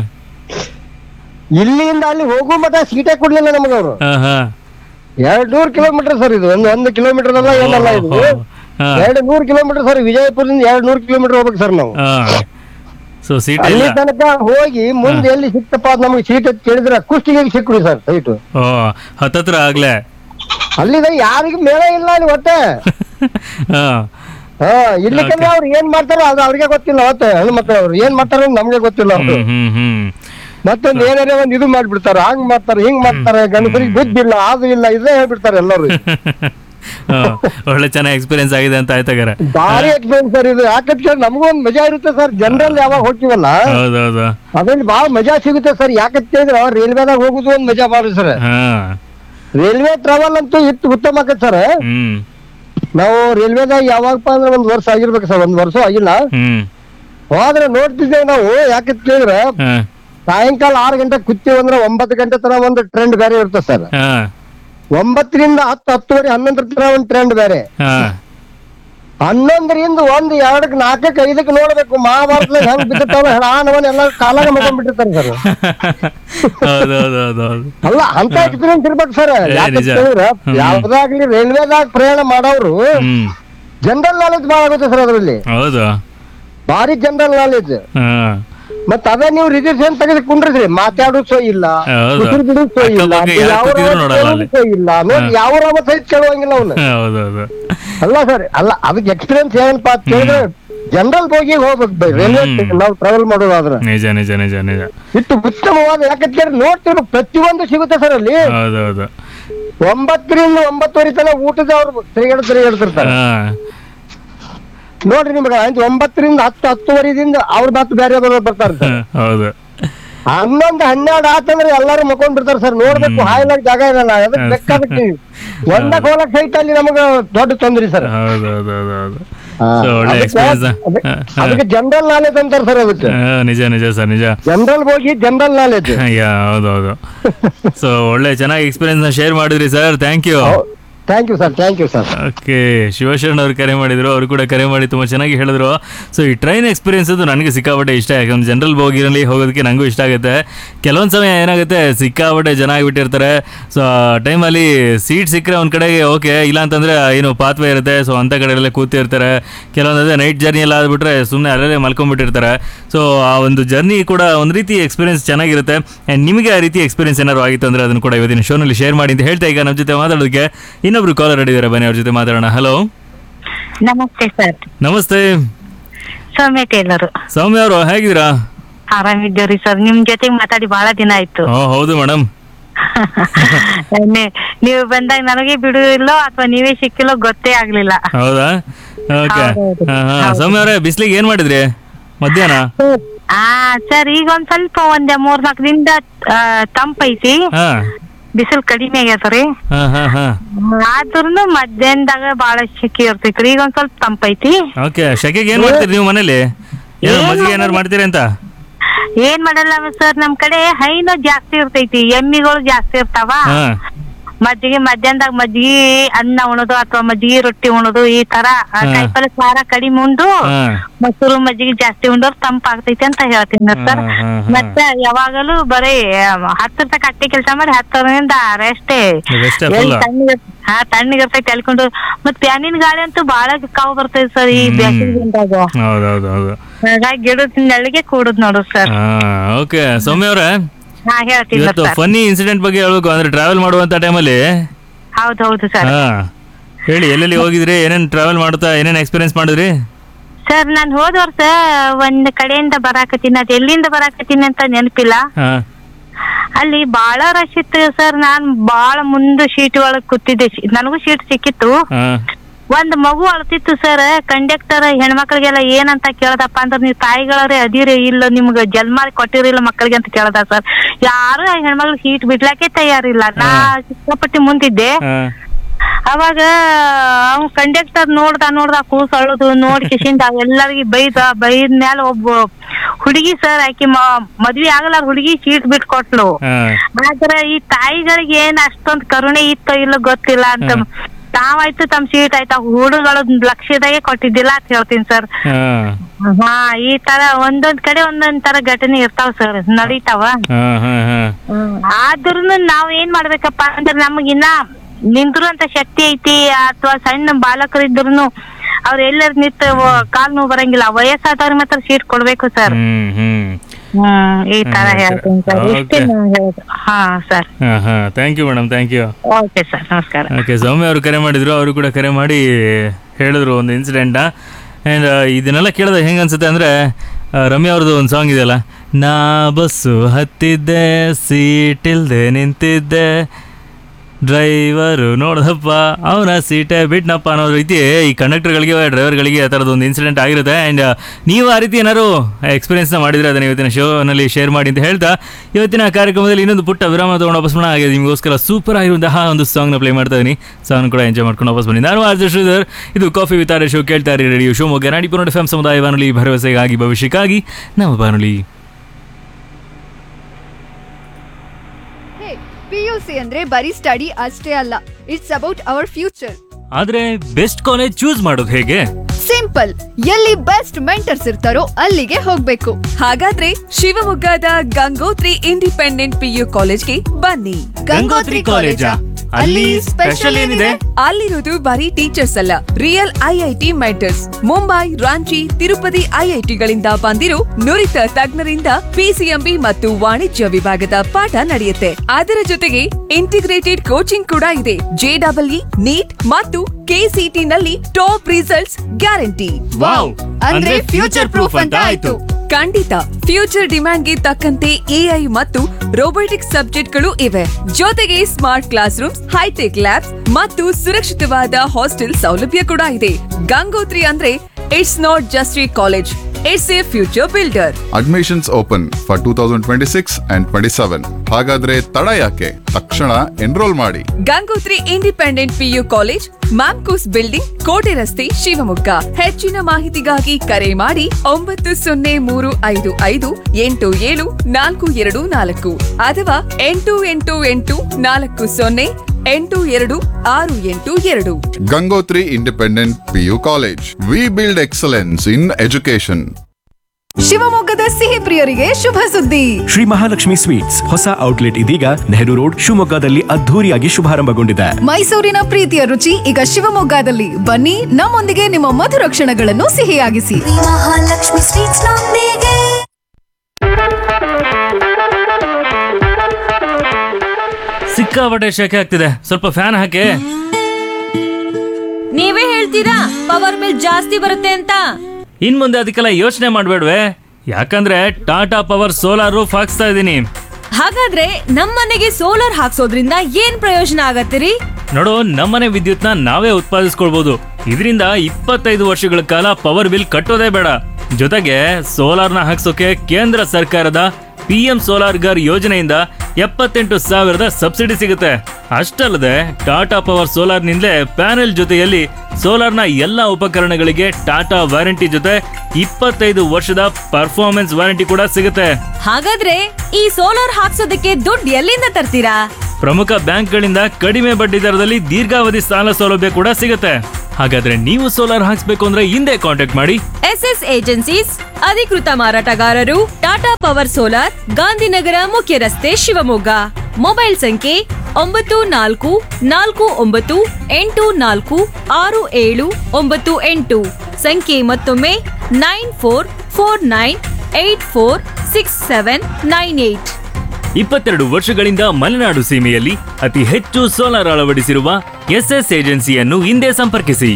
ಇಲ್ಲಿಂದ ಅಲ್ಲಿ ಹೋಗೋ ಮಟ್ಟ ಸೀಟೇ ಕೊಡ್ಲಿಲ್ಲ ನಮಗೆ ಅವರು. 200 ಕಿಲೋಮೀಟರ್ ಸರ್ ಇದು, 1 ಕಿಲೋಮೀಟರ್ ಅಲ್ಲ ಏನಲ್ಲ ಇದು, 200 ಕಿಲೋಮೀಟರ್ ಸರ್. ವಿಜಯಪುರದಿಂದ 200 ಕಿಲೋಮೀಟರ್ ಹೋಗ್ಬೇಕು ಸರ್ ನಾವು. ಅಲ್ಲಿ ತನಕ ಹೋಗಿ ಮುಂದೆ ಎಲ್ಲಿ ಸಿಕ್ತಪ್ಪ ನಮಗೆ ಸೀಟ್ ಅಂತ ಕೇಳಿದ್ರೆ ಕುಷ್ಟಿಗೆ ಸಿಕ್ಕ್ರಿ ಸರ್ ಸೀಟು. ಹತ್ತತ್ರ ಆಗ್ಲೇ ಅಲ್ಲಿದ ಯಾರಿಗೂ ಮೇಳ ಇಲ್ಲ ಅಲ್ಲಿ ಒಟ್ಟೆ. ಇಲ್ಲಿಕಂದ್ರೆ ಅವ್ರು ಏನ್ ಮಾಡ್ತಾರ ಅದು ಅವ್ರಿಗೆ ಗೊತ್ತಿಲ್ಲ. ಅವತ್ತೆ ಹೆಣ್ಮಕ್ಳು ಅವ್ರು ಏನ್ ಮಾಡ್ತಾರ ನಮ್ಗೆ ಗೊತ್ತಿಲ್ಲ. ಅವ್ರು ಮತ್ತೊಂದು ಏನಾರ ಒಂದ್ ಇದು ಮಾಡ್ಬಿಡ್ತಾರ, ಹಂಗ್ ಮಾಡ್ತಾರೆ ಹಿಂಗ್ ಮಾಡ್ತಾರೆ, ಗಂಡಸರಿಗೆ ಬುದ್ಧಿಲ್ಲ ಅದು ಇಲ್ಲ ಇದೇ ಹೇಳ್ಬಿಡ್ತಾರೆ ಎಲ್ಲರೂ. ಒಳ್ಳೆ ಚೆನ್ನಾಗಿ ಎಕ್ಸ್ಪೀರಿಯನ್ಸ್ ಆಗಿದೆ ಅಂತ ಆಯ್ತಾಗಾರ. ಭಾರಿ ಎಕ್ಸ್ಪೀರಿಯನ್ಸ್ ಸರ್ ಇದು. ಯಾಕಂತ ನಮಗೂ ಒಂದ್ ಮಜಾ ಇರುತ್ತೆ ಸರ್, ಜನರಲ್ ಯಾವಾಗ ಹೋಗ್ತೀವಲ್ಲ ಅದ್ರಲ್ಲಿ ಬಾಳ ಮಜಾ ಸಿಗುತ್ತೆ ಸರ್. ಯಾಕಂತ ಹೇಳಿದ್ರೆ ರೈಲ್ವೆದಾಗ ಹೋಗುದು ಒಂದ್ ಮಜಾ ಬಾರಿ ಸರ್. ರೈಲ್ವೆ ಟ್ರಾವೆಲ್ ಅಂತೂ ಇತ್ತು ಉತ್ತಮ ಆಕತ್ ಸರ್. ನಾವು ರೈಲ್ವೆದಾಗ ಯಾವಾಗಪ್ಪ ಅಂದ್ರೆ 1 ವರ್ಷ ಆಗಿರ್ಬೇಕು ಸರ್, 1 ವರ್ಷ ಆಗಿಲ್ಲ. ಹೋದ್ರೆ ನೋಡ್ತಿದ್ದೇವೆ ನಾವು. ಯಾಕೆ ಕೇಳಿದ್ರೆ ಸಾಯಂಕಾಲ 6 ಗಂಟೆ ಕೂತೀವಿ ಅಂದ್ರೆ 9 ಗಂಟೆ ತರ ಒಂದು ಟ್ರೆಂಡ್ ಬೇರೆ ಇರುತ್ತೆ ಸರ್. 9 ರಿಂದ 10, 10:30, 11 ತರ ಒಂದು ಟ್ರೆಂಡ್ ಬೇರೆ. 11 ರಿಂದ 1, 2, 4, 5 ನೋಡ್ಬೇಕು ಮಹಾಭಾರತದಾಗ ಹೆಂಗ್ ಬಿದ್ದಿರ್ತಾವ ಎಲ್ಲ ಕಾಲಾಗ ಮಾಡ್ಕೊಂಡ್ಬಿಟ್ಟಿರ್ತಾರೆ ಸರ್. ಅಲ್ಲ ಅಂತ ಎಕ್ಸ್ಪೀರಿಯನ್ಸ್ ಇರ್ಬೇಕು ಸರ್. ಯಾಕೆ ಕೇಳಿದ್ರೆ ಯಾವ್ದಾಗ್ಲಿ ರೈಲ್ವೆದಾಗ ಪ್ರಯಾಣ ಮಾಡೋರು ಜನರಲ್ ನಾಲೆಜ್ ಭಾಳ ಆಗುತ್ತೆ ಸರ್ ಅದ್ರಲ್ಲಿ. ಭಾರಿ ಜನರಲ್ ನಾಲೆಜ್. ಮತ್ತ ಅದೇ ನೀವು ರಿಸರ್ವೇಶನ್ ತೆಗೆದು ಕುಂಡ್ರಿದ್ರಿ ಮಾತಾಡೋದು ಸೋ ಇಲ್ಲ, ಬಿಡೋದು ಸೋ ಇಲ್ಲ, ನೋಡಿ ಯಾವ ಸಹಿತ ಕೇಳುವಂಗಿಲ್ಲ ಅವ್ನು. ಅಲ್ಲ ಸರ್, ಅಲ್ಲ ಅದಕ್ಕೆ ಎಕ್ಸ್ಪೀರಿಯನ್ಸ್ ಏನಪ್ಪಾ ಅಂತ ಕೇಳಿದ್ರೆ ಜನರಲ್ ಬೋಗಿ ಹೋಗ್ಬೇಕು ರೈಲ್ವೆ ನಾವು ಟ್ರಾವೆಲ್ ಮಾಡೋದಾದ್ರೆ. ನಿಜ ನಿಜ ನಿಜ ನಿಜ. ಇಷ್ಟು ಉತ್ತಮವಾದ ಯಾಕಂದ್ರೆ ನೋಡ್ತೀವಿ ಪ್ರತಿಯೊಂದು ಸಿಗುತ್ತೆ ಸರ್ ಅಲ್ಲಿ. 9 ರಿಂದ 9:30 ತನಕ ಊಟದ ಅವ್ರು ತಿರುಗಾಡ್ತಿರ್ತಾರೆ ನೋಡ್ರಿ ನಿಮ್ಗೆ. 9 ರಿಂದ 10, 10:30 ಅವ್ರ ಮಾತು ಬೇರೆ ಬರ್ತಾರೆ ಸರ್. 11, 12 ಆತಂದ್ರೆ ಎಲ್ಲಾರು ಮಕ್ಕೊಂಡ್ ಬಿಡ್ತಾರೆ ಸರ್. ನೋಡ್ಬೇಕು ಹಾಯ್ಲಾಗ ಜಾಗ ಇರಲ್ಲ. ಅದಕ್ಕೆ ಬೇಕಾದಕ್ಕೆ ಒಂದಕ್ಕೆ ಹೋಗಕ್ ಸಹಿತ ಅಲ್ಲಿ ನಮಗ ದೊಡ್ಡ ತೊಂದ್ರಿ ಸರ್. ಅದಕ್ಕೆ ಜನರಲ್ ನಾಲೆಜ್ ಅಂತಾರೆ ಸರ್. ಅದಕ್ಕೆ ನಿಜ ನಿಜ ಸರ್, ನಿಜ. ಜನರಲ್ ಹೋಗಿ ಜನರಲ್ ನಾಲೆಜ್. ಹೌದೌದು. ಸೊ ಒಳ್ಳೆ ಚೆನ್ನಾಗಿ ಎಕ್ಸ್ಪೀರಿಯನ್ಸ್ ನ ಶೇರ್ ಮಾಡಿದ್ರಿ sir. Thank you. Thank you sir, thank you sir. Okay, Shivasharan ಅವರು ಕರೆ ಮಾಡಿದ್ರು, ಅವರು ಕೂಡ ಕರೆ ಮಾಡಿ ತುಂಬ ಚೆನ್ನಾಗಿ ಹೇಳಿದ್ರು. ಸೊ ಈ ಟ್ರೈನ್ ಎಕ್ಸ್ಪೀರಿಯನ್ಸ್ ಅದು ನನಗೆ ಸಿಕ್ಕಾಪಟ್ಟೆ ಇಷ್ಟ. ಯಾಕಂದ್ರೆ ಜನರಲ್ ಬೋಗಿನಲ್ಲಿ ಹೋಗೋದಕ್ಕೆ ನನಗೂ ಇಷ್ಟ ಆಗುತ್ತೆ. ಕೆಲವೊಂದು ಸಮಯ ಏನಾಗುತ್ತೆ, ಸಿಕ್ಕಾಪಟ್ಟೆ ಜನ ಆಗಿಬಿಟ್ಟಿರ್ತಾರೆ. ಸೊ ಆ ಟೈಮಲ್ಲಿ ಸೀಟ್ ಸಿಕ್ಕರೆ ಒಂದು ಕಡೆಗೆ ಓಕೆ, ಇಲ್ಲ ಅಂತಂದರೆ ಏನು ಪಾತ್ವೇ ಇರುತ್ತೆ. ಸೊ ಅಂಥ ಕಡೆಯಲ್ಲೇ ಕೂತಿರ್ತಾರೆ. ಕೆಲವೊಂದು ನೈಟ್ ಜರ್ನಿ ಎಲ್ಲ ಆದ್ಬಿಟ್ರೆ ಸುಮ್ಮನೆ ಅಲ್ಲೇ ಮಲ್ಕೊಂಡ್ಬಿಟ್ಟಿರ್ತಾರೆ. ಸೊ ಆ ಒಂದು ಜರ್ನಿ ಕೂಡ ಒಂದು ರೀತಿ ಎಕ್ಸ್ಪೀರಿಯನ್ಸ್ ಚೆನ್ನಾಗಿರುತ್ತೆ. ಆ್ಯಂಡ್ ನಿಮಗೆ ಆ ರೀತಿ ಎಕ್ಸ್ಪೀರಿಯನ್ಸ್ ಏನಾದ್ರು ಆಗಿತ್ತು ಅಂದರೆ ಅದನ್ನು ಕೂಡ ಇವತ್ತಿನ ಶೋನಲ್ಲಿ ಶೇರ್ ಮಾಡಿ ಅಂತ ಹೇಳ್ತಾ, ಈಗ ನಮ್ಮ ಜೊತೆ ಮಾತಾಡೋದಕ್ಕೆ ಇನ್ನೊಬ್ರು ಕಾಲರ್ ಇದ್ದಾರೆ. ಬನ್ನಿ ಅವ್ರ ಜೊತೆ ಮಾತಾಡೋಣ. ಹಲೋ, ನಮಸ್ತೆ ಸರ್. ನಮಸ್ತೆ. ಸೌಮ್ಯ ಟೇಲರ್. ಸೌಮ್ಯ ಅವರು ಹೇಗಿದ್ದೀರಾ? ಆರಾಮಿದ್ದೀರಿ ಸರ್. ನಿಮ್ ಜೊತೆ ಮಾತಾಡಿ ಬಹಳ ದಿನ ಆಯ್ತು. ಹೌದು ಮೇಡಮ್. ನೀವು ಬಂದಾಗ ನನಗೆ ಬಿಡುವಿಲ್ಲೋ ಅಥವಾ ನೀವೇ ಸಿಕ್ಕಿಲ್ಲೋ ಗೊತ್ತೇ ಆಗ್ಲಿಲ್ಲ. ಹೌದಾ? ಓಕೆ. ಸೌಮ್ಯ ಅವರೇ, ಬಿಸ್ಲಿಗೆ ಏನ್ ಮಾಡಿದ್ರಿ ಮಧ್ಯಾಹ್ನ? ಸರ್ ಈಗ ಒಂದ್ ಸ್ವಲ್ಪ 3-4 ದಿನದಿಂದ ತಂಪೈತಿ, ಬಿಸಿಲು ಕಡಿಮೆ ಆಗ್ಯಾತ್ರಿ. ಆದ್ರೂ ಮಧ್ಯಾಹ್ನದಾಗ ಬಹಳ ಶೆಕೆ ಇರ್ತೈತ್ರಿ. ಈಗ ಒಂದ್ ಸ್ವಲ್ಪ ತಂಪೈತಿ. ಓಕೆ. ಶೆಕೆಗೆ ಏನ್ ಮಾಡ್ತೀರಿ ನೀವು ಮನೇಲಿ? ಮಜ್ಜಿಗೆ ಏನಾರು ಮಾಡ್ತೀರಿ ಅಂತ? ಏನ್ ಮಾಡಲ್ಲ ಸರ್, ನಮ್ ಕಡೆ ಹೈನು ಜಾಸ್ತಿ ಇರ್ತೈತಿ, ಎಮ್ಮಿಗಳು ಜಾಸ್ತಿ ಇರ್ತಾವ. ಮಜ್ಜಿಗೆ ಮಧ್ಯಾಹ್ನದಾಗ ಮಜ್ಜಿಗೆ ಅನ್ನ ಉಣೋದು ಅಥವಾ ಮಜ್ಜಿಗೆ ರೊಟ್ಟಿ ಉಣೋದು, ಈ ತರ ಕಾಯಿಪಲ್ಲೆ ಖಾರ ಕಡಿಮೆ ಉಂಡು ಮೊಸರು ಮಜ್ಜಿಗೆ ಜಾಸ್ತಿ ಉಂಡೋರ್ ತಂಪಾಗ್ತೈತಿ ಅಂತ ಹೇಳ್ತೀನಿ ಸರ್. ಮತ್ತೆ ಯಾವಾಗಲೂ ಬರೀ 10 ತನಕ ಅಟ್ಟೆ ಕೆಲಸ ಮಾಡಿ 10ರಿಂದ ರೆಸ್ಟೇ. ತಣ್ಣಗಿರ್ತೈತಿ ಅಲ್ಕೊಂಡು. ಮತ್ ಫ್ಯಾನಿನ ಗಾಳಿ ಅಂತೂ ಬಾಳ ಕಾವು ಬರ್ತೈತಿ ಸರ್ ಈ ಬೇಸಿಗೆದಾಗ. ಹಾಗಾಗಿ ಗಿಡದ ನೆರಳಿಗೆ ಕೂಡುದ್ ನೋಡು ಸರ್. ಓಕೆ ಸೌಮ್ಯ ಅವ್ರೆ, ಹೇಳ್ತೀನಿ ಫನ್ನಿ ಇನ್ಸಿಡೆಂಟ್ ಬಗ್ಗೆ ಹೇಳ್ಬೇಕು ಅಂದ್ರೆ ಟ್ರಾವೆಲ್ ಮಾಡುವಂತ ಟೈಮಲ್ಲಿ. ಹೌದೌದು ಸರ್. ಹೇಳಿ, ಎಲ್ಲೆಲ್ಲಿ ಹೋಗಿದ್ರಿ, ಏನೇನ್ ಟ್ರಾವೆಲ್ ಮಾಡ್ತಾ ಏನೇನ್ ಎಕ್ಸ್ಪೀರಿಯನ್ಸ್ ಮಾಡಿದ್ರಿ? ಸರ್ ನಾನ್ ಹೋದ ವರ್ಷ ಒಂದ್ ಕಡೆಯಿಂದ ಬರಾಕತ್ತೀನಿ, ಅದ್ ಎಲ್ಲಿಂದ ಬರಾಕತ್ತೀನಿ ಅಂತ ನೆನಪಿಲ್ಲ. ಅಲ್ಲಿ ಬಾಳ ರಶ್ ಇತ್ತು ಸರ್. ನಾನ್ ಬಾಳ ಮುಂದೆ ಸೀಟ್ ಒಳಗ್ ಕೂತಿದ್ದೆ. ನನಗೂ ಸೀಟ್ ಸಿಕ್ಕಿತ್ತು. ಒಂದ್ ಮಗು ಅಳ್ತಿತ್ತು ಸರ್. ಕಂಡಕ್ಟರ್ ಹೆಣ್ಮಕ್ಳಿಗೆಲ್ಲ ಏನಂತ ಕೇಳದಪ್ಪ ಅಂದ್ರೆ, ನೀವ್ ತಾಯಿಗಳವ್ರೆ ಅದಿರಿ ಇಲ್ಲ, ನಿಮ್ಗ ಜನ್ಮ ಕೊಟ್ಟಿರಿಲ್ಲ ಮಕ್ಕಳಿಗೆ ಅಂತ ಕೇಳದ ಸರ್. ಯಾರು ಹೆಣ್ಮಕ್ಳು ಸೀಟ್ ಬಿಡ್ಲಾಕೆ ತಯಾರಿಲ್ಲ. ನಾ ಸಿಕ್ಕಾಪಟ್ಟಿ ಮುಂದಿದ್ದೆ. ಅವಾಗ ಅವ್ ಕಂಡಕ್ಟರ್ ನೋಡ್ದ ಕೂಸ್ ಅಳುದು ನೋಡಿ ಕಿಶಿಂದ ಎಲ್ಲರಿಗೂ ಬೈದ್ ಮ್ಯಾಲ ಒಬ್ಬ ಹುಡುಗಿ ಸರ್, ಆಕಿ ಮದ್ವಿ ಆಗಲ್ಲ ಹುಡುಗಿ ಸೀಟ್ ಬಿಟ್ ಕೊಟ್ಲು. ಆದ್ರೆ ಈ ತಾಯಿಗಳಿಗೆ ಏನ್ ಅಷ್ಟೊಂದ್ ಕರುಣೆ ಇತ್ತೋ ಇಲ್ಲೋ ಗೊತ್ತಿಲ್ಲ ಅಂತ ತಾವಾಯ್ತು ತಮ್ಮ ಸೀಟ್ ಆಯ್ತಾ ಹುಡುಗಳ ಲಕ್ಷ್ಯದಾಗೆ ಕೊಟ್ಟಿದ್ದಿಲ್ಲ ಅಂತ ಹೇಳ್ತೀನಿ ಸರ್. ಈ ತರ ಒಂದೊಂದ್ ಕಡೆ ಒಂದೊಂದ್ ತರ ಘಟನೆ ಇರ್ತಾವ ಸರ್, ನಡೀತಾವ. ಆದ್ರೂ ನಾವ್ ಏನ್ ಮಾಡ್ಬೇಕಪ್ಪ ಅಂದ್ರೆ, ನಮಗಿನ್ನ ನಿಂತಿರುವಂತ ಶಕ್ತಿ ಐತಿ ಅಥವಾ ಸಣ್ಣ ಬಾಲಕರಿದ್ರು ಅವ್ರ ಎಲ್ಲರೂ ನಿಂತ ಕಾಲ್ ನೋವು ಬರಂಗಿಲ್ಲ. ವಯಸ್ಸಾದವ್ರಿಗೆ ಮಾತ್ರ ಸೀಟ್ ಕೊಡ್ಬೇಕು ಸರ್. ಈ ತರ ಹೇಳ್ತೀನಿ ಸರ್. ಇಷ್ಟೇ ಹೇಳೋದು. ಹಾ sir. Thank you madam, thank you. Okay sir, ನಮಸ್ಕಾರ. ಓಕೆ, ಸೌಮ್ಯ ಅವರು ಕರೆ ಮಾಡಿದ್ರು, ಅವರು ಕೂಡ ಕರೆ ಮಾಡಿ ಹೇಳಿದ್ರು ಒಂದು ಇನ್ಸಿಡೆಂಟ್. ಆ್ಯಂಡ್ ಇದನ್ನೆಲ್ಲ ಕೇಳಿದ ಹೆಂಗೆ ಅನ್ಸುತ್ತೆ ಅಂದರೆ, ರಮ್ಯಾ ಅವ್ರದ್ದು ಒಂದು ಸಾಂಗ್ ಇದೆಯಲ್ಲ, ನಾ ಬಸ್ಸು ಹತ್ತಿದ್ದೆ ಸೀಟ್ ಇಲ್ದೆ ನಿಂತಿದ್ದೆ, ಡ್ರೈವರು ನೋಡ್ದಪ್ಪ ಅವನ ಸೀಟೇ ಬಿಟ್ನಪ್ಪ ಅನ್ನೋ ರೀತಿ ಈ ಕಂಡಕ್ಟರ್ಗಳಿಗೆ ಡ್ರೈವರ್ಗಳಿಗೆ ಆ ಥರದ್ದು ಒಂದು ಇನ್ಸಿಡೆಂಟ್ ಆಗಿರುತ್ತೆ. ಆ್ಯಂಡ್ ನೀವು ಆ ರೀತಿ ಏನಾದ್ರು ಎಕ್ಸ್ಪೀರಿಯನ್ಸ್ನ ಮಾಡಿದರೆ ಅದನ್ನು ಇವತ್ತಿನ ಶೋನಲ್ಲಿ ಶೇರ್ ಮಾಡಿ ಅಂತ ಹೇಳ್ತಾ ಇವತ್ತಿನ ಕಾರ್ಯಕ್ರಮದಲ್ಲಿ ಇನ್ನೊಂದು ಪುಟ್ಟ ವಿರಾಮ ತೊಗೊಂಡು ವಾಪಸ್ ಮಾಡೋಣ. ಹಾಗೆ ನಿಮಗೋಸ್ಕರ ಸೂಪರ್ ಆಗಿರುವಂತಹ ಒಂದು ಸಾಂಗ್ನ ಪ್ಲೇ ಮಾಡ್ತಾ ಇದ್ದೀನಿ. ಸಾಂಗ್ ಕೂಡ ಎಂಜಾಯ್ ಮಾಡ್ಕೊಂಡು ವಾಪಸ್ ಬನ್ನಿ. ನಾನು ಆರ್ ಜೆ ಶ್ರೀಧರ್, ಇದು ಕಾಫಿ ವಿತ್ ಆರ್ ಶೋ. ಕೇಳ್ತಾ ಇರಿ ರೇಡಿಯೋ ಶಿವಮೊಗ್ಗ 90.1 FM ಸಮುದಾಯ ಬಾನುಲಿ, ಭರವಸೆಗಾಗಿ ಭವಿಷ್ಯಕ್ಕಾಗಿ ನಮ್ಮ ಬಾನುಲಿ. PUC ಅಂದ್ರೆ ಬರೀ ಸ್ಟಡಿ ಅಷ್ಟೇ ಅಲ್ಲ, ಇಟ್ಸ್ ಅಬೌಟ್ ಅವರ್ ಫ್ಯೂಚರ್. ಆದ್ರೆ ಬೆಸ್ಟ್ ಕಾಲೇಜ್ ಚೂಸ್ ಮಾಡೋದು ಹೇಗೆ? ಸಿಂಪಲ್, ಎಲ್ಲಿ ಬೆಸ್ಟ್ ಮೆಂಟರ್ಸ್ ಇರ್ತಾರೋ ಅಲ್ಲಿಗೆ ಹೋಗ್ಬೇಕು. ಹಾಗಾದ್ರೆ ಶಿವಮೊಗ್ಗದ ಗಂಗೋತ್ರಿ ಇಂಡಿಪೆಂಡೆಂಟ್ PU ಕಾಲೇಜ್ಗೆ ಬನ್ನಿ. ಗಂಗೋತ್ರಿ ಕಾಲೇಜಾ? ಅಲ್ಲಿ ಸ್ಪೆಷಲ್ ಏನಿದೆ? ಅಲ್ಲಿರೋದು ಬರೀ ಟೀಚರ್ಸ್ ಅಲ್ಲ, real IIT mentors. Mumbai, Ranchi, Tirupati IITಗಳಿಂದ ಬಂದಿರೋ ನುರಿತ ತಜ್ಞರಿಂದ PCMB ಮತ್ತು ವಾಣಿಜ್ಯ ವಿಭಾಗದ ಪಾಠ ನಡೆಯುತ್ತೆ. ಅದರ ಜೊತೆಗೆ ಇಂಟಿಗ್ರೇಟೆಡ್ ಕೋಚಿಂಗ್ ಕೂಡ ಇದೆ. JEE, NEET ಮತ್ತು KCT ನಲ್ಲಿ ಟಾಪ್ ರಿಸಲ್ಟ್ಸ್ ಗ್ಯಾರಂಟಿ. ವಾವ್, ಅಂದ್ರೆ ಫ್ಯೂಚರ್ ಪ್ರೂಫ್ ಅಂತ ಆಯ್ತು. ಖಂಡಿತ, ಫ್ಯೂಚರ್ ಡಿಮ್ಯಾಂಡ್ಗೆ ತಕ್ಕಂತೆ AI ಮತ್ತು ರೋಬೋಟಿಕ್ಸ್ ಸಬ್ಜೆಕ್ಟ್ಗಳು ಇವೆ. ಜೊತೆಗೆ smart class rooms, high tech labs ಮತ್ತು ಸುರಕ್ಷಿತವಾದ ಹಾಸ್ಟೆಲ್ ಸೌಲಭ್ಯ ಕೂಡ ಇದೆ. ಗಂಗೋತ್ರಿ ಅಂದ್ರೆ it's not just A college, it's A future builder. Admissions open for 2026 and 27. ಹಾಗಾದ್ರೆ ತಡ ಯಾಕೆ? ತಕ್ಷಣ ಎನ್ರೋಲ್ ಮಾಡಿ. Gangotri independent PU college, Mamcos building, ಕೋಟೆ ರಸ್ತೆ, ಶಿವಮೊಗ್ಗ. ಹೆಚ್ಚಿನ ಮಾಹಿತಿಗಾಗಿ ಕರೆ ಮಾಡಿ 9035587424 ಅಥವಾ 88408282. Gangotri independent PU college. We build excellence in education. ಶಿವಮೊಗ್ಗದ ಸಿಹಿ ಪ್ರಿಯರಿಗೆ ಶುಭ ಸುದ್ದಿ. ಶ್ರೀ ಮಹಾಲಕ್ಷ್ಮಿ ಸ್ವೀಟ್ಸ್ ಹೊಸ ಔಟ್ಲೆಟ್ ಇದೀಗ ನೆಹರು ರೋಡ್ ಶಿವಮೊಗ್ಗದಲ್ಲಿ ಅದ್ಧೂರಿಯಾಗಿ ಶುಭಾರಂಭಗೊಂಡಿದೆ. ಮೈಸೂರಿನ ಪ್ರೀತಿಯ ರುಚಿ ಈಗ ಶಿವಮೊಗ್ಗದಲ್ಲಿ. ಬನ್ನಿ, ನಮ್ಮೊಂದಿಗೆ ನಿಮ್ಮ ಮಧುರ ಕ್ಷಣಗಳನ್ನು ಸಿಹಿಯಾಗಿಸಿ. ಮಹಾಲಕ್ಷ್ಮಿ ಸ್ವೀಟ್ಸ್ ನೊಂದಿಗೆ. ಸಿಕ್ಕಾಪಟ್ಟೆ ಶೆಕೆ ಆಗ್ತಿದೆ, ಸ್ವಲ್ಪ ಫ್ಯಾನ್ ಹಾಕಿ. ನೀವೇ ಹೇಳ್ತೀರಾ ಪವರ್ ಬಿಲ್ ಜಾಸ್ತಿ ಬರುತ್ತೆ ಅಂತ. ಇನ್ ಮುಂದೆ ಅದಕ್ಕೆಲ್ಲ ಯೋಚನೆ ಮಾಡ್ಬೇಡ್ವೆ, ಯಾಕಂದ್ರೆ ಟಾಟಾ ಪವರ್ ಸೋಲಾರ್ ರೂಫ್ ಹಾಕ್ಸ್ತಾ ಇದೀನಿ. ಹಾಗಾದ್ರೆ ನಮ್ಮನೆಗೆ ಸೋಲಾರ್ ಹಾಕ್ಸೋದ್ರಿಂದ ಏನ್ ಪ್ರಯೋಜನ ಆಗತ್ತಿರಿ? ನೋಡು, ನಮ್ಮನೆ ವಿದ್ಯುತ್ನ ನಾವೇ ಉತ್ಪಾದಿಸ್ಕೊಳ್ಬಹುದು. ಇದರಿಂದ 25 ವರ್ಷಗಳ ಕಾಲ ಪವರ್ ಬಿಲ್ ಕಟ್ಟೋದೇ ಬೇಡ. ಜೊತೆಗೆ ಸೋಲಾರ್ನ ಹಾಕ್ಸೋಕೆ ಕೇಂದ್ರ ಸರ್ಕಾರದ PM ಸೋಲಾರ್ ಗರ್ ಯೋಜನೆಯಿಂದ 78,000 ಸಬ್ಸಿಡಿ ಸಿಗುತ್ತೆ. ಅಷ್ಟಲ್ಲದೆ ಟಾಟಾ ಪವರ್ ಸೋಲಾರ್ ನಿಂದಲೇ ಪ್ಯಾನೆಲ್ ಜೊತೆಯಲ್ಲಿ ಸೋಲಾರ್ನ ಎಲ್ಲಾ ಉಪಕರಣಗಳಿಗೆ ಟಾಟಾ ವಾರಂಟಿ ಜೊತೆ 25 ವರ್ಷದ ಪರ್ಫಾರ್ಮೆನ್ಸ್ ವಾರಂಟಿ ಕೂಡ ಸಿಗುತ್ತೆ. ಹಾಗಾದ್ರೆ ಈ ಸೋಲಾರ್ ಹಾಕ್ಸೋದಕ್ಕೆ ದುಡ್ಡು ಎಲ್ಲಿಂದ ತರ್ತೀರಾ? ಪ್ರಮುಖ ಬ್ಯಾಂಕ್ಗಳಿಂದ ಕಡಿಮೆ ಬಡ್ಡಿ ದರದಲ್ಲಿ ದೀರ್ಘಾವಧಿ ಸಾಲ ಸೌಲಭ್ಯ ಕೂಡ ಸಿಗುತ್ತೆ. ಹಾಗಾದ್ರೆ ನೀವು ಸೋಲಾರ್ ಹಾಕ್ಸ್ಬೇಕು ಅಂದ್ರೆ ಹಿಂದೆ ಕಾಂಟ್ಯಾಕ್ಟ್ ಮಾಡಿ SS ಏಜೆನ್ಸೀಸ್, ಅಧಿಕೃತ ಮಾರಾಟಗಾರರು, ಟಾಟಾ ಪವರ್ ಸೋಲಾರ್, ಗಾಂಧಿನಗರ ಮುಖ್ಯ ರಸ್ತೆ, ಶಿವಮೊಗ್ಗ. ಮೊಬೈಲ್ ಸಂಖ್ಯೆ 9449846798. ಸಂಖ್ಯೆ ಮತ್ತೊಮ್ಮೆ 9449846798. 22 ವರ್ಷಗಳಿಂದ ಮಲೆನಾಡು ಸೀಮೆಯಲ್ಲಿ ಅತಿ ಹೆಚ್ಚು ಸೋಲಾರ್ ಅಳವಡಿಸಿರುವ SS ಏಜೆನ್ಸಿಯನ್ನು ಹಿಂದೆ ಸಂಪರ್ಕಿಸಿ.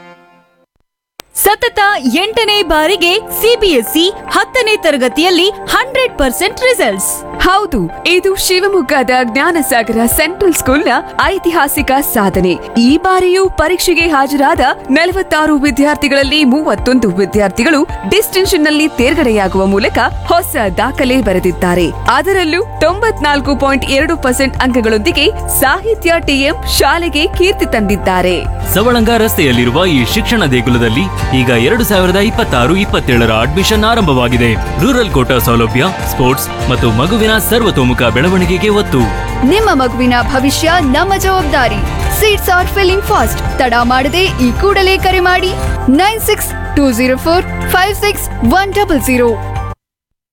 ಸತತ 8ನೇ ಬಾರಿಗೆ CBSE 10ನೇ ತರಗತಿಯಲ್ಲಿ 100% ರಿಸಲ್ಟ್ಸ್. ಹೌದು, ಇದು ಶಿವಮೊಗ್ಗದ ಜ್ಞಾನಸಾಗರ ಸೆಂಟ್ರಲ್ ಸ್ಕೂಲ್ನ ಐತಿಹಾಸಿಕ ಸಾಧನೆ. ಈ ಬಾರಿಯೂ ಪರೀಕ್ಷೆಗೆ ಹಾಜರಾದ 46 ವಿದ್ಯಾರ್ಥಿಗಳಲ್ಲಿ 31 ವಿದ್ಯಾರ್ಥಿಗಳು ಡಿಸ್ಟಿಂಕ್ಷನ್ ನಲ್ಲಿ ತೇರ್ಗಡೆಯಾಗುವ ಮೂಲಕ ಹೊಸ ದಾಖಲೆ ಬರೆದಿದ್ದಾರೆ. ಅದರಲ್ಲೂ 94.2% ಅಂಕಗಳೊಂದಿಗೆ ಸಾಹಿತ್ಯ TM ಶಾಲೆಗೆ ಕೀರ್ತಿ ತಂದಿದ್ದಾರೆ. ಸವಳಂಗ ರಸ್ತೆಯಲ್ಲಿರುವ ಈ ಶಿಕ್ಷಣ ದೇಗುಲದಲ್ಲಿ ಈಗ 2026-27 ಅಡ್ಮಿಷನ್ ಆರಂಭವಾಗಿದೆ. ರೂರಲ್ ಕೋಟಾ ಸೌಲಭ್ಯ, ಸ್ಪೋರ್ಟ್ಸ್ ಮತ್ತು ಮಗುವಿನ ಸರ್ವತೋಮುಖ ಬೆಳವಣಿಗೆಗೆ ಒತ್ತು. ನಿಮ್ಮ ಮಗುವಿನ ಭವಿಷ್ಯ ನಮ್ಮ ಜವಾಬ್ದಾರಿ. Seats R filling fast. ತಡ ಮಾಡದೆ ಈ ಕೂಡಲೇ ಕರೆ ಮಾಡಿ 9620456100.